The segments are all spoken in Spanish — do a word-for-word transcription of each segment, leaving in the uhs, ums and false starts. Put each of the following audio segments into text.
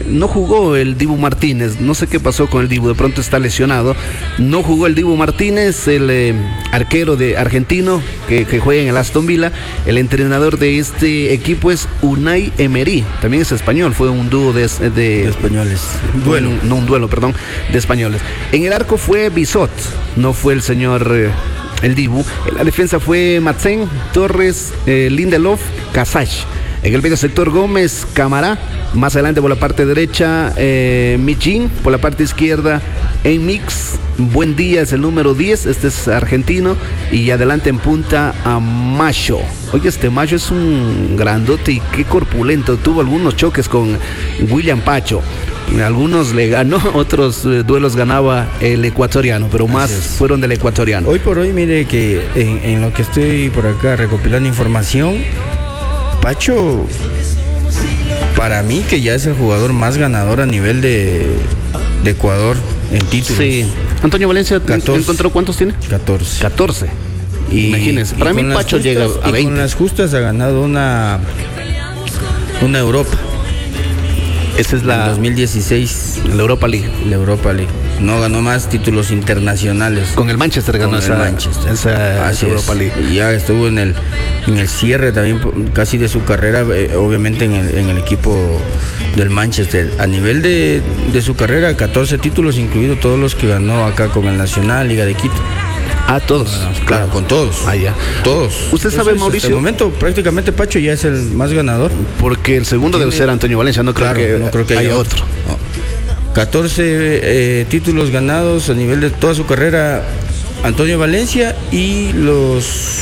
no jugó el Dibu Martínez, no sé qué pasó con el Dibu, de pronto está lesionado. No jugó el Dibu Martínez, el eh, arquero de argentino que, que juega en el Aston Villa. El entrenador de este equipo es Unai Emery, también es español, fue un dúo de, de, de españoles. Duelo, no un duelo, perdón, de españoles. En el arco fue Bisot, no fue el señor eh, el Dibu. En la defensa fue Matzen, Torres, eh, Lindelof, Casach. En el medio sector Gómez, Camará. Más adelante por la parte derecha, eh, Mijin. Por la parte izquierda, Enmix. Buen día es el número diez. Este es argentino. Y adelante en punta a Macho. Oye, este Macho es un grandote y qué corpulento. Tuvo algunos choques con William Pacho. Algunos le ganó, otros eh, duelos ganaba el ecuatoriano, pero más fueron del ecuatoriano. Hoy por hoy, mire que en, en lo que estoy por acá recopilando información, Pacho, para mí que ya es el jugador más ganador a nivel de, de Ecuador en títulos. Sí. Antonio Valencia catorce. ¿Encontró cuántos tiene? catorce. catorce. Y, Imagínense, para mí Pacho justas, llega a veinte. Y con las justas ha ganado una, una Europa. Esa es la... En dos mil dieciséis. La Europa League. La Europa League. No ganó más títulos internacionales. Con el Manchester ganó con esa, el Manchester. esa, esa Europa League. Y ya estuvo en el, en el cierre también casi de su carrera, eh, obviamente en el, en el equipo del Manchester. A nivel de, de su carrera, catorce títulos, incluido todos los que ganó acá con el Nacional, Liga de Quito. Ah, todos. Bueno, claro, claro, con todos. Ah, ya. Todos. ¿Usted sabe, Entonces, Mauricio? Hasta el momento prácticamente Pacho ya es el más ganador. Porque el segundo debe ser Antonio Valencia, no creo, claro, que, no creo que haya otro. otro. No. catorce eh, títulos ganados a nivel de toda su carrera Antonio Valencia y los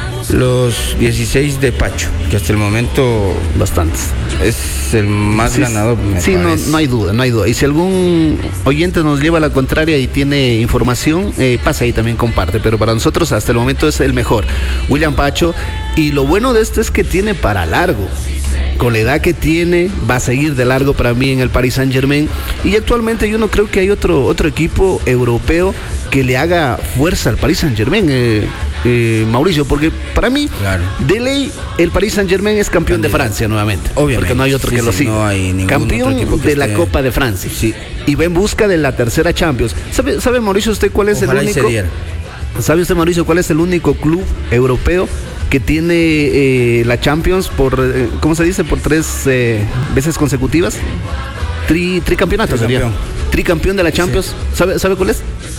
los dieciséis de Pacho, que hasta el momento bastantes. Es el más sí, ganador. Sí, no, no hay duda, no hay duda. Y si algún oyente nos lleva a la contraria y tiene información, eh, pasa ahí también, comparte. Pero para nosotros hasta el momento es el mejor, William Pacho. Y lo bueno de esto es que tiene para largo. Con la edad que tiene, va a seguir de largo para mí en el Paris Saint-Germain. Y actualmente yo no creo que hay otro, otro equipo europeo que le haga fuerza al Paris Saint-Germain, eh, eh, Mauricio, porque para mí, claro, de ley, el Paris Saint-Germain es campeón de Francia nuevamente. Obviamente. Porque no hay otro sí, que sí, lo siga. No hay ningún campeón otro equipo que de esté... la Copa de Francia. Sí. Y va en busca de la tercera Champions. ¿Sabe, sabe Mauricio, usted cuál es Ojalá el único? ¿Sabe usted, Mauricio, cuál es el único club europeo que tiene eh, la Champions por, eh, ¿cómo se dice? Por tres eh, veces consecutivas? Tri, tricampeonato sería. Tricampeón de la Champions. Sí. ¿Sabe, ¿Sabe cuál es?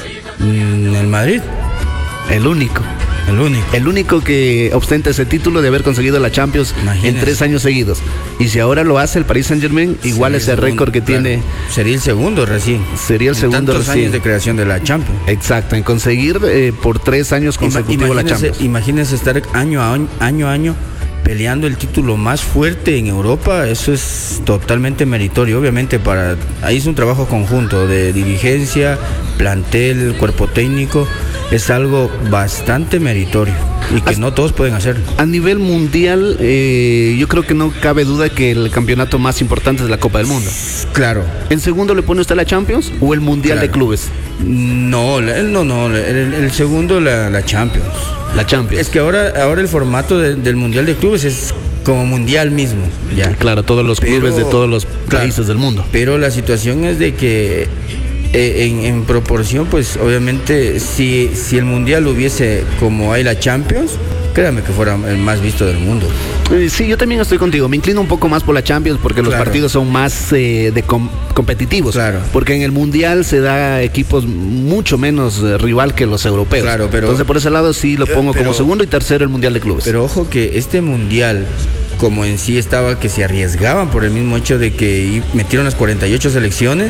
¿El Madrid? El único. El único. El único que ostenta ese título de haber conseguido la Champions. Imagínese. En tres años seguidos. Y si ahora lo hace el Paris Saint-Germain, igual es el récord que claro. tiene. Sería el segundo recién. Sería el en segundo tantos recién. años de creación de la Champions. Exacto, en conseguir eh, por tres años consecutivos la Champions. Imagínense estar año a año, año a año peleando el título más fuerte en Europa. Eso es totalmente meritorio. Obviamente para ahí es un trabajo conjunto de dirigencia, plantel, cuerpo técnico. Es algo bastante meritorio y que As, no todos pueden hacer. A nivel mundial, eh, yo creo que no cabe duda que el campeonato más importante es la Copa del Mundo. Claro. ¿En segundo le pone usted la Champions o el Mundial claro. de Clubes? No, no, no. El, el segundo la, la Champions. La Champions. Es que ahora, ahora el formato de, del Mundial de Clubes es como mundial mismo. Ya. Claro, todos los pero, clubes de todos los claro, países del mundo. Pero la situación es de que En, en proporción, pues obviamente si, si el mundial hubiese como hay la Champions, créame que fuera el más visto del mundo. Eh, sí, yo también estoy contigo, me inclino un poco más por la Champions porque los claro. partidos son más eh, de com- competitivos, claro. porque en el mundial se da equipos mucho menos eh, rival que los europeos, claro, pero, entonces por ese lado sí lo pongo pero, como segundo y tercero el mundial de clubes. Pero ojo que este mundial, como en sí estaba que se arriesgaban por el mismo hecho de que metieron las cuarenta y ocho selecciones,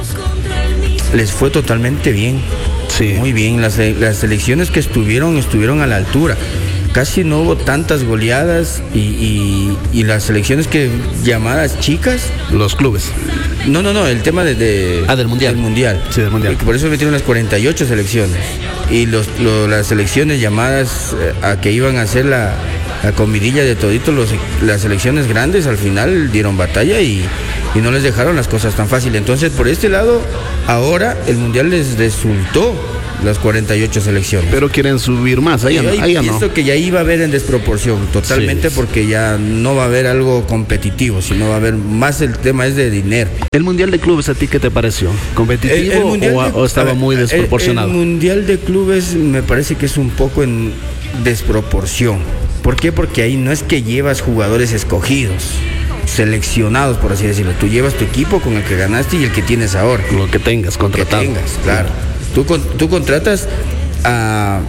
les fue totalmente bien, sí. muy bien. Las, las selecciones que estuvieron, estuvieron a la altura. Casi no hubo tantas goleadas y, y, y las selecciones que llamadas chicas. Los clubes. No, no, no, el tema de, de ah, del mundial. Del mundial. Sí, del mundial. Por eso metieron las cuarenta y ocho selecciones. Y los, lo, las selecciones llamadas eh, a que iban a hacer la, la comidilla de toditos, los, las selecciones grandes al final dieron batalla y, y no les dejaron las cosas tan fáciles. Entonces, por este lado, ahora el mundial les resultó las cuarenta y ocho selecciones. Pero quieren subir más, ahí, ahí, ahí pienso no. que ya iba a haber en desproporción, totalmente, sí, porque ya no va a haber algo competitivo, sino va a haber más, el tema es de dinero. ¿El Mundial de Clubes a ti qué te pareció? ¿Competitivo el, el o, de, o estaba muy desproporcionado? El, el Mundial de Clubes me parece que es un poco en desproporción. ¿Por qué? Porque ahí no es que llevas jugadores escogidos, seleccionados, por así decirlo. Tú llevas tu equipo con el que ganaste y el que tienes ahora. Lo que tengas contratado. Que tengas, claro. Tú, tú contratas a,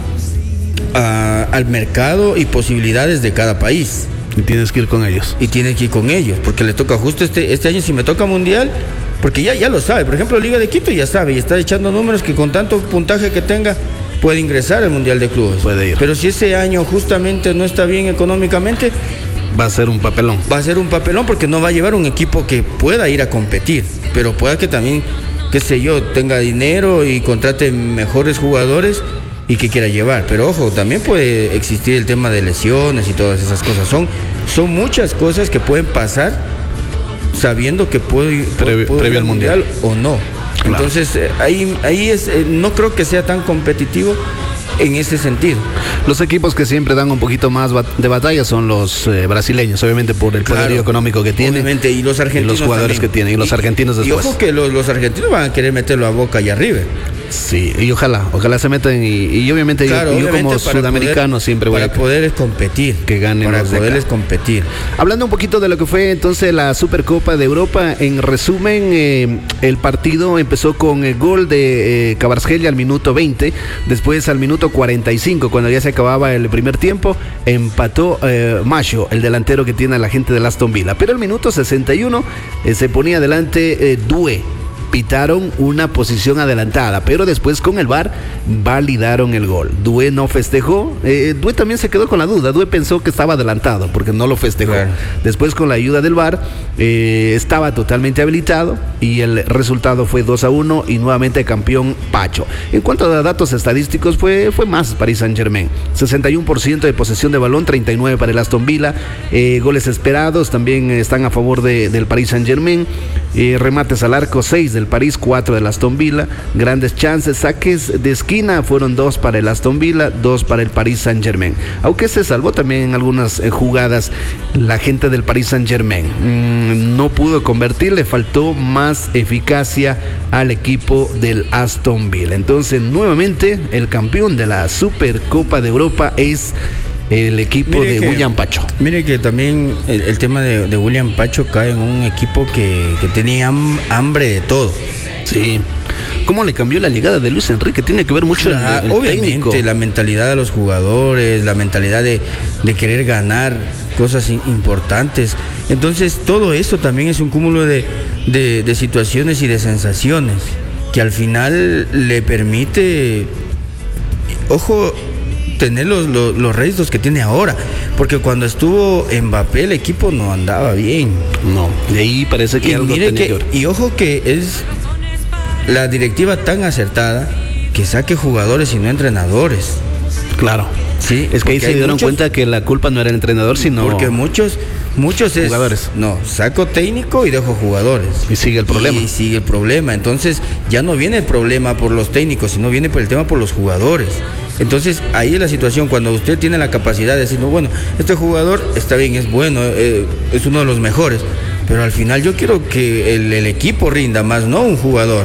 a, al mercado y posibilidades de cada país. Y tienes que ir con ellos. Y tienes que ir con ellos, porque le toca justo este, este año, si me toca Mundial, porque ya, ya lo sabe. Por ejemplo, Liga de Quito ya sabe y está echando números que con tanto puntaje que tenga puede ingresar al Mundial de Clubes. Puede ir. Pero si ese año justamente no está bien económicamente, va a ser un papelón. Va a ser un papelón porque no va a llevar un equipo que pueda ir a competir, pero pueda que también, qué sé yo, tenga dinero y contrate mejores jugadores y que quiera llevar. Pero ojo, también puede existir el tema de lesiones y todas esas cosas. Son, son muchas cosas que pueden pasar sabiendo que puede, Previo, puede previo al mundial o no. Claro. Entonces, eh, ahí, ahí es, eh, no creo que sea tan competitivo en ese sentido. Los equipos que siempre dan un poquito más de batalla son los eh, brasileños, obviamente por el poderío claro, económico que tienen. Obviamente, y los argentinos. Y los jugadores también. que tienen, y los argentinos y, después. Y ojo que los, los argentinos van a querer meterlo a Boca y a River. Sí, y ojalá, ojalá se metan y, y obviamente claro, yo, yo obviamente como sudamericano poder, siempre voy para a poder competir, que ganen para los poderles competir. Hablando un poquito de lo que fue entonces la Supercopa de Europa, en resumen, eh, el partido empezó con el gol de eh, Kvaratskhelia al minuto veinte, después al minuto cuarenta y cinco, cuando ya se acababa el primer tiempo, empató eh, Macho, el delantero que tiene a la gente de Aston Villa, pero al minuto sesenta y uno eh, se ponía adelante eh, Due. Pitaron una posición adelantada, pero después con el V A R validaron el gol. Due no festejó, eh, Due también se quedó con la duda, Due pensó que estaba adelantado porque no lo festejó. Claro. Después con la ayuda del V A R eh, estaba totalmente habilitado y el resultado fue dos a uno y nuevamente campeón Pacho. En cuanto a datos estadísticos, fue, fue más Paris Saint-Germain, sesenta y uno por ciento de posesión de balón, treinta y nueve para el Aston Villa, eh, goles esperados también están a favor de, del Paris Saint-Germain, eh, remates al arco seis del París, cuatro del Aston Villa, grandes chances, saques de esquina fueron dos para el Aston Villa, dos para el Paris Saint-Germain, aunque se salvó también en algunas eh, jugadas la gente del Paris Saint-Germain, mm, no pudo convertir, le faltó más eficacia al equipo del Aston Villa. Entonces nuevamente el campeón de la Supercopa de Europa es el equipo mire de que, William Pacho. Mire que también el, el tema de, de William Pacho cae en un equipo que, que tenía hambre de todo. Sí. ¿Cómo le cambió la llegada de Luis Enrique? Tiene que ver mucho la, el, el obviamente técnico. La mentalidad de los jugadores, la mentalidad de, de querer ganar cosas importantes. Entonces todo eso también es un cúmulo de, de, de situaciones y de sensaciones que al final le permite, ojo, tener los, los, los réditos que tiene ahora, porque cuando estuvo Mbappé el equipo no andaba bien. No, de ahí parece que y algo mire tenía que, que ver. Y ojo que es la directiva tan acertada que saque jugadores y no entrenadores. Claro. Sí, es que ahí se dieron muchos, cuenta que la culpa no era el entrenador, sino porque muchos muchos es jugadores. No, saco técnico y dejo jugadores. Y sigue el problema. Y sigue el problema. Entonces, ya no viene el problema por los técnicos, sino viene por el tema por los jugadores. Entonces, ahí es la situación, cuando usted tiene la capacidad de decir, no, bueno, este jugador está bien, es bueno, eh, es uno de los mejores, pero al final yo quiero que el, el equipo rinda más, no un jugador.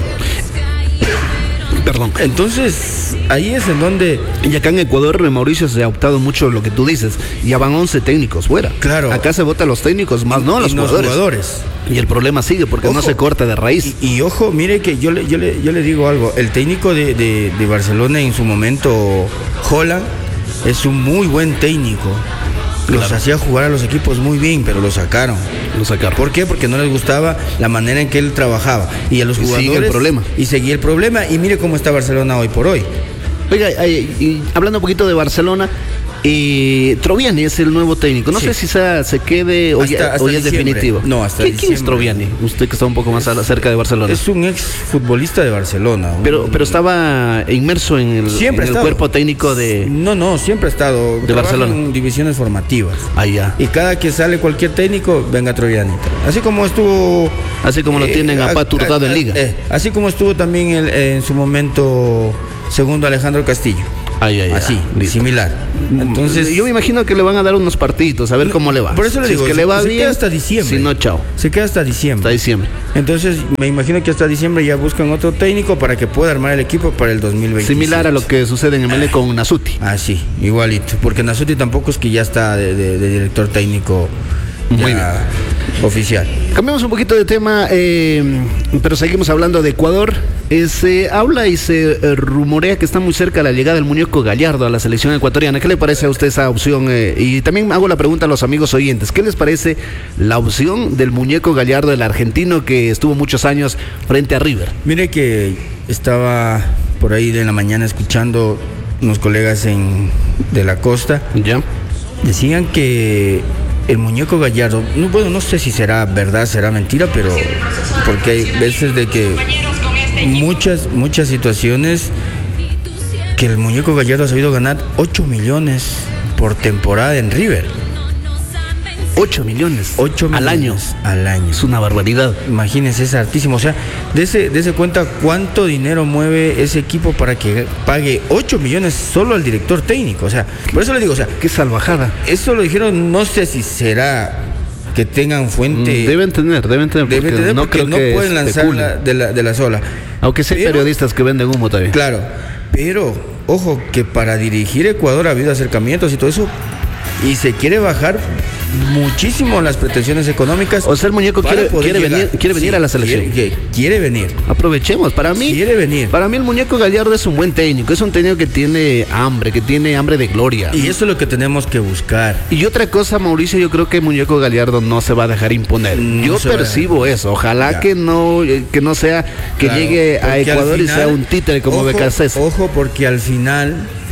Perdón. Entonces, ahí es en donde... Y acá en Ecuador, Mauricio, se ha optado mucho lo que tú dices. Ya van once técnicos fuera. Claro. Acá se votan los técnicos, más no los, los jugadores. jugadores. Y el problema sigue porque ojo, no se corta de raíz. Y, y ojo, mire que yo le, yo le, yo le digo algo. El técnico de, de, de Barcelona en su momento, Holland, es un muy buen técnico. Los claro. hacía jugar a los equipos muy bien, pero lo sacaron. Lo sacaron. ¿Por qué? Porque no les gustaba la manera en que él trabajaba. Y a los y jugadores... sigue el problema. Y seguía el problema. Y mire cómo está Barcelona hoy por hoy. Oiga, y hablando un poquito de Barcelona, eh, Troviani es el nuevo técnico. No sí. sé si se, se quede o hasta, ya, hasta o ya es definitivo. No, hasta ¿Qué, ¿Quién es Troviani? Usted que está un poco más es, cerca de Barcelona. Es un ex futbolista de Barcelona. Pero, pero estaba inmerso en el, en el cuerpo técnico de... No, no, siempre ha estado. De Barcelona. En divisiones formativas. Ah, ya. Y cada que sale cualquier técnico, venga Troviani. Así como estuvo... Así como eh, lo tienen a Pato Hurtado en Liga. Eh, así como estuvo también el, eh, en su momento... segundo Alejandro Castillo. Ay, ay, Así, listo. similar. Entonces, yo me imagino que le van a dar unos partiditos, a ver cómo le va. Por eso le si digo, es que se, le va se bien, queda hasta diciembre. Si no, chao. Se queda hasta diciembre. Hasta diciembre. Entonces, me imagino que hasta diciembre ya buscan otro técnico para que pueda armar el equipo para el dos mil veinte. Similar a lo que sucede en M L con Nasuti. Ah, sí, igualito. Porque Nasuti tampoco es que ya está de, de, de director técnico Muy ya oficial. Cambiamos un poquito de tema, eh, pero seguimos hablando de Ecuador. Eh, se habla y se eh, rumorea que está muy cerca la llegada del muñeco Gallardo a la selección ecuatoriana. ¿Qué le parece a usted esa opción? Eh, y también hago la pregunta a los amigos oyentes. ¿Qué les parece la opción del muñeco Gallardo, el argentino que estuvo muchos años frente a River? Mire que estaba por ahí de la mañana escuchando unos colegas en, de la costa. Ya. Decían que el muñeco Gallardo, no, bueno, no sé si será verdad, será mentira, pero porque hay veces de que muchas, muchas situaciones que el muñeco Gallardo ha sabido ganar ocho millones por temporada en River. ocho millones. ocho al año. Al año. Es una barbaridad. Imagínense, es hartísimo. O sea, dese, dese cuenta cuánto dinero mueve ese equipo para que pague ocho millones solo al director técnico. O sea, por eso le digo, o sea, Qué salvajada. eso lo dijeron, no sé si será que tengan fuente. Mm, Deben tener, deben tener. Deben porque tener no porque creo no que pueden lanzar especulen. la- de, la, de la sola. Aunque sí hay Pero- periodistas que venden humo también. Claro, pero ojo que para dirigir Ecuador ha habido acercamientos y todo eso y se quiere bajar muchísimo las pretensiones económicas. O sea, el muñeco para quiere, poder quiere llegar. venir, quiere venir Sí, a la selección. Quiere, que- quiere venir. Aprovechemos. Para mí, Quiere venir. para mí el muñeco Gallardo es un buen técnico. Es un técnico que tiene hambre, que tiene hambre de gloria. Y eso es lo que tenemos que buscar. Y otra cosa, Mauricio, yo creo que el muñeco Gallardo no se va a dejar imponer. No yo se va a percibo dejar. eso. Ojalá Ya. que no, eh, que no sea que Claro, llegue a porque al Ecuador y final- sea un títere como ojo, Becasés. Ojo, porque al final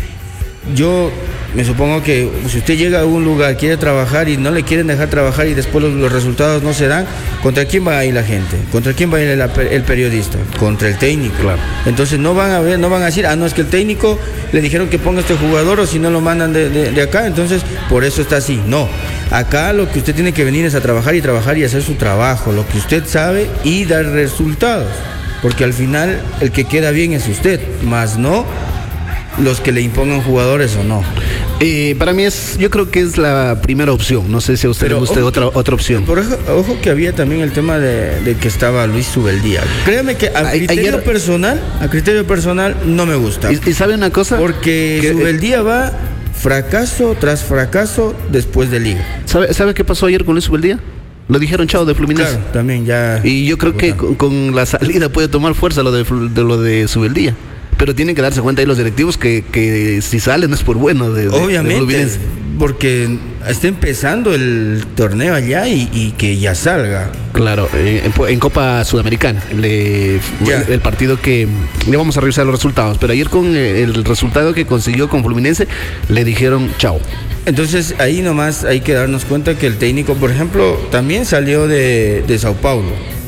yo me supongo que si usted llega a un lugar, quiere trabajar y no le quieren dejar trabajar y después los, los resultados no se dan, ¿contra quién va a ir la gente? ¿Contra quién va a ir el, el periodista? Contra el técnico. Claro. Entonces no van a ver, no van a decir, ah, no, es que el técnico le dijeron que ponga este jugador o si no lo mandan de, de- de acá, entonces por eso está así. No, acá lo que usted tiene que venir es a trabajar y trabajar y hacer su trabajo, lo que usted sabe y dar resultados. Porque al final el que queda bien es usted, más no los que le impongan jugadores o no. Eh, para mí es, yo creo que es la primera opción. No sé si a usted Pero le guste ojo otra, que- otra opción. Por ojo, ojo que había también el tema de, de que estaba Luis Subeldía. Créame que a A- criterio ayer- personal, a criterio personal no me gusta. ¿Y, y sabe una cosa? Porque Que, eh, Subeldía va fracaso tras fracaso después de liga. ¿sabe, ¿Sabe qué pasó ayer con Luis Ubeldía? Lo dijeron chao de Fluminense. Claro, también ya. Y yo creo que con, con la salida puede tomar fuerza lo de, Flu- de lo de Subeldía. Pero tienen que darse cuenta ahí los directivos que, que si salen no es por bueno de, de- de Obviamente, Fluminense. porque está empezando el torneo allá y, y que ya salga. Claro, eh, en, en Copa Sudamericana, le, Ya. el, el partido que le vamos a revisar los resultados, pero ayer con eh, el resultado que consiguió con Fluminense le dijeron chao. Entonces ahí nomás hay que darnos cuenta que el técnico, por ejemplo, también salió de, de Sao Paulo.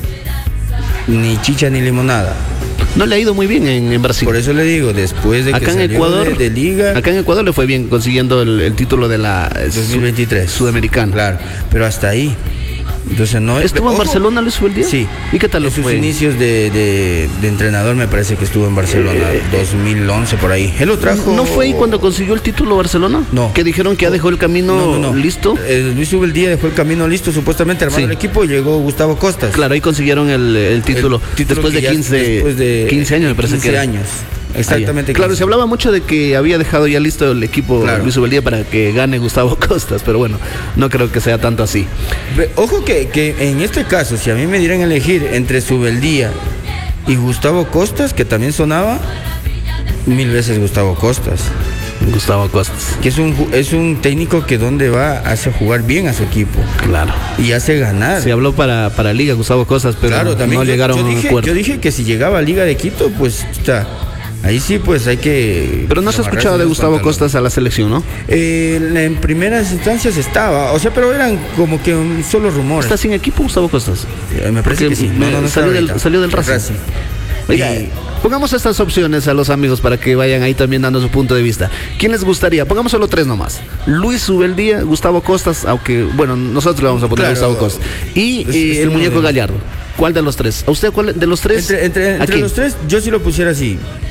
Ni chicha ni limonada. No le ha ido muy bien en, en Brasil. Por eso le digo, después de que Acá en salió Ecuador, de, de liga acá en Ecuador le fue bien consiguiendo el, el título de la eh, dos mil veintitrés. Sudamericana. Claro, pero hasta ahí. Entonces no es- ¿Estuvo en ojo, Barcelona Luis Ubeldía? Sí. ¿Y qué tal le En sus fue? inicios de, de- de entrenador me parece que estuvo en Barcelona, Eh, dos mil once por ahí. Él lo trajo. ¿No fue ahí cuando consiguió el título Barcelona? No. Que dijeron que ya dejó el camino No, no, no. listo. Eh, Luis Ubeldía dejó el camino listo, supuestamente armado Sí. el equipo y llegó Gustavo Costas. Claro, ahí consiguieron el, el título. El título después, que de ya- quince, después de quince años, me parece quince que era. años. Exactamente. Ah, ya. Claro, quince. se hablaba mucho de que había dejado ya listo el equipo Claro. Luis Ubeldía para que gane Gustavo Costas, pero bueno, no creo que sea tanto así. Ve- Ojo que, que en este caso, si a mí me dieran a elegir entre Subeldía y Gustavo Costas, que también sonaba, mil veces Gustavo Costas. Gustavo Costas. Que es un, ju- es un técnico que donde va hace jugar bien a su equipo Claro. y hace ganar. Se habló para, para Liga Gustavo Costas, pero Claro, también no yo, llegaron yo a un dije, acuerdo. yo dije que si llegaba a Liga de Quito, pues está. Ahí sí, pues hay que. Pero no se ha amarrarse escuchado de los Gustavo pantalones. Costas a la selección, ¿no? Eh, en primeras instancias estaba, o sea, pero eran como que um, solo rumores. ¿Está sin equipo Gustavo Costas? Eh, me parece Porque que sí. me- No, no, no salió, está del, ahorita. salió del Racing. Oiga, Y- pongamos estas opciones a los amigos para que vayan ahí también dando su punto de vista. ¿Quién les gustaría? Pongamos solo tres nomás. Luis Ubeldía, Gustavo Costas, aunque, bueno, nosotros le vamos a poner Claro. Gustavo Costas. Y Es- eh, es el uno muñeco de- Gallardo. ¿Cuál de los tres? ¿A usted cuál de los tres? Entre, entre, ¿A entre quién? los tres, yo sí lo pusiera así.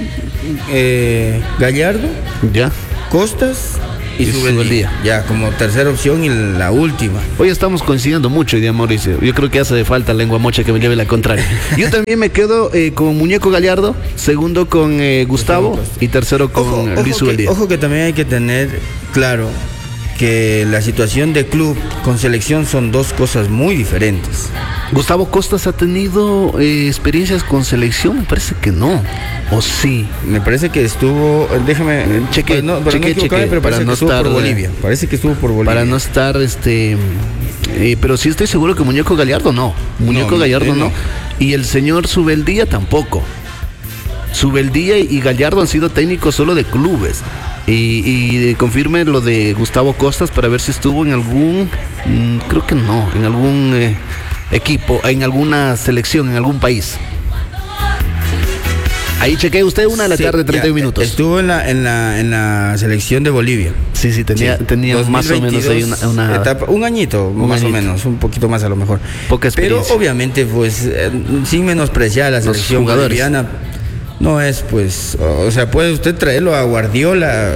eh, Gallardo, Ya. Costas y, Y Subeldía. Subeldía. Ya, como tercera opción y la última. Hoy estamos coincidiendo mucho, día Mauricio. Yo creo que hace falta lengua mocha que me lleve la contraria. Yo también me quedo eh, con Muñeco Gallardo, segundo con eh, Gustavo y tercero con Ojo, eh, ojo Luis que, Subeldía. ojo que también hay que tener claro que la situación de club con selección son dos cosas muy diferentes. Gustavo Costas ha tenido eh, experiencias con selección, me parece que no. ¿O sí? Me parece que estuvo, déjame, Cheque, para no, para cheque, no equivocarme, cheque, pero para parece no que estuvo estar, por Bolivia. Parece que estuvo por Bolivia. Para no estar, este... eh, pero sí estoy seguro que Muñeco Gallardo no. Muñeco No, Gallardo él no. no. Y el señor Subeldía tampoco. Subeldía y Gallardo han sido técnicos solo de clubes. Y, y confirme lo de Gustavo Costas para ver si estuvo en algún, mmm, creo que no, en algún eh, equipo, en alguna selección, en algún país. Ahí chequee usted una de la Sí, tarde, treinta y un ya, minutos. Estuvo en la, en la, en la selección de Bolivia. Sí, sí, tenía, Sí, tenía más o menos ahí una, una etapa, un añito, un más añito. o menos, un poquito más a lo mejor. Poca Pero experiencia. obviamente, pues, eh, sin menospreciar a la Los selección jugadores. boliviana, no es, pues, o sea, puede usted traerlo a Guardiola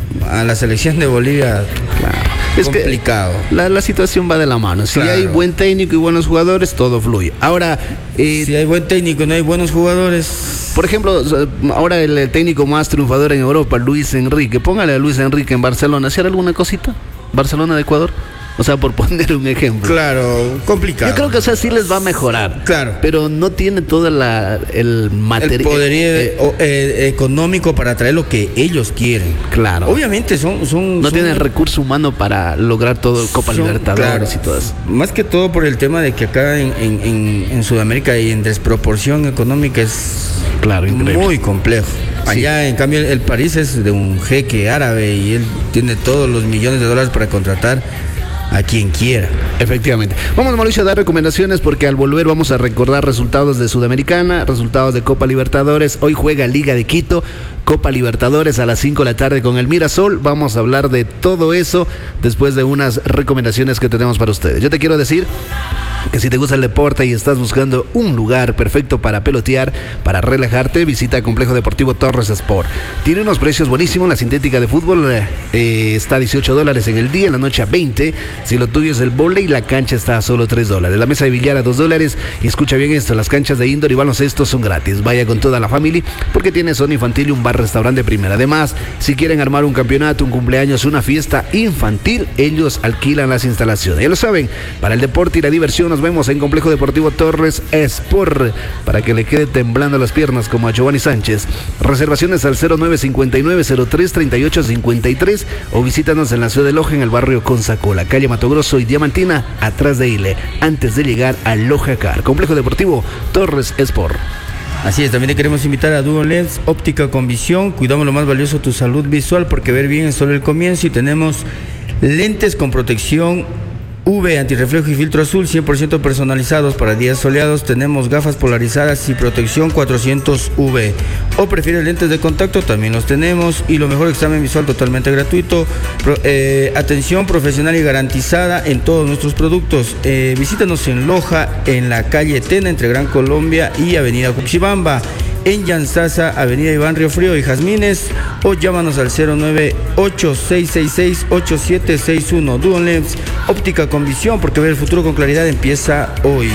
a la selección de Bolivia. Claro. Es complicado. que la, la situación va de la mano. Si Claro. hay buen técnico y buenos jugadores, todo fluye. Ahora, eh, Si hay buen técnico y no hay buenos jugadores. por ejemplo, ahora el, el técnico más triunfador en Europa, Luis Enrique. Póngale a Luis Enrique en Barcelona. ¿Hacer alguna cosita? ¿Barcelona de Ecuador? O sea, por poner un ejemplo. Claro, complicado. Yo creo que, o sea, sí les va a mejorar. Claro. Pero no tiene todo la, el el material. poderío eh, o- eh, económico para traer lo que ellos quieren. Claro. Obviamente son... son no son- tiene el recurso humano para lograr todo, Copa son- Libertadores claro, y todo eso. Más que todo por el tema de que acá en, en, en, en Sudamérica y en desproporción económica es Claro, increíble. muy complejo. Allá, en cambio, el París es de un jeque árabe y él tiene todos los millones de dólares para contratar a quien quiera. Efectivamente. Vamos, Mauricio, a dar recomendaciones porque al volver vamos a recordar resultados de Sudamericana, resultados de Copa Libertadores. Hoy juega Liga de Quito, Copa Libertadores a las cinco de la tarde con el Mirasol. Vamos a hablar de todo eso después de unas recomendaciones que tenemos para ustedes. Yo te quiero decir que si te gusta el deporte y estás buscando un lugar perfecto para pelotear, para relajarte, visita el Complejo Deportivo Torres Sport. Tiene unos precios buenísimos. La sintética de fútbol eh, está a dieciocho dólares en el día, en la noche a veinte. Si lo tuyo es el vóley, la cancha está a solo tres dólares. La mesa de billar a dos dólares. Y escucha bien esto, las canchas de indoor y baloncesto son gratis. Vaya con toda la familia porque tiene zona infantil y un bar-restaurante primera. Además, si quieren armar un campeonato, un cumpleaños, una fiesta infantil, ellos alquilan las instalaciones. Ya lo saben, para el deporte y la diversión nos vemos en Complejo Deportivo Torres Sport para que le quede temblando las piernas como a Giovanni Sánchez. Reservaciones al cero nueve cinco nueve cero tres tres ocho cinco tres o visítanos en la ciudad de Loja en el barrio Consacola, calle Mato Grosso y Diamantina, atrás de Ile, antes de llegar a Loja Car. Complejo Deportivo Torres Sport. Así es, también te queremos invitar a Duo Lens, óptica con visión. Cuidamos lo más valioso, tu salud visual, porque ver bien es solo el comienzo. Y tenemos lentes con protección U V, antirreflejo y filtro azul, cien por ciento personalizados para días soleados. Tenemos gafas polarizadas y protección cuatrocientos U V. O prefieres lentes de contacto, también los tenemos. Y lo mejor, examen visual totalmente gratuito. Pro, eh, atención profesional y garantizada en todos nuestros productos. Eh, visítanos en Loja, en la calle Tena, entre Gran Colombia y Avenida Cuxibamba. En Yanzasa, Avenida Iván Río Frío y Jazmines, o llámanos al cero nueve ocho seis seis seis ocho siete seis uno. Duolens, óptica con visión, porque ver el futuro con claridad empieza hoy.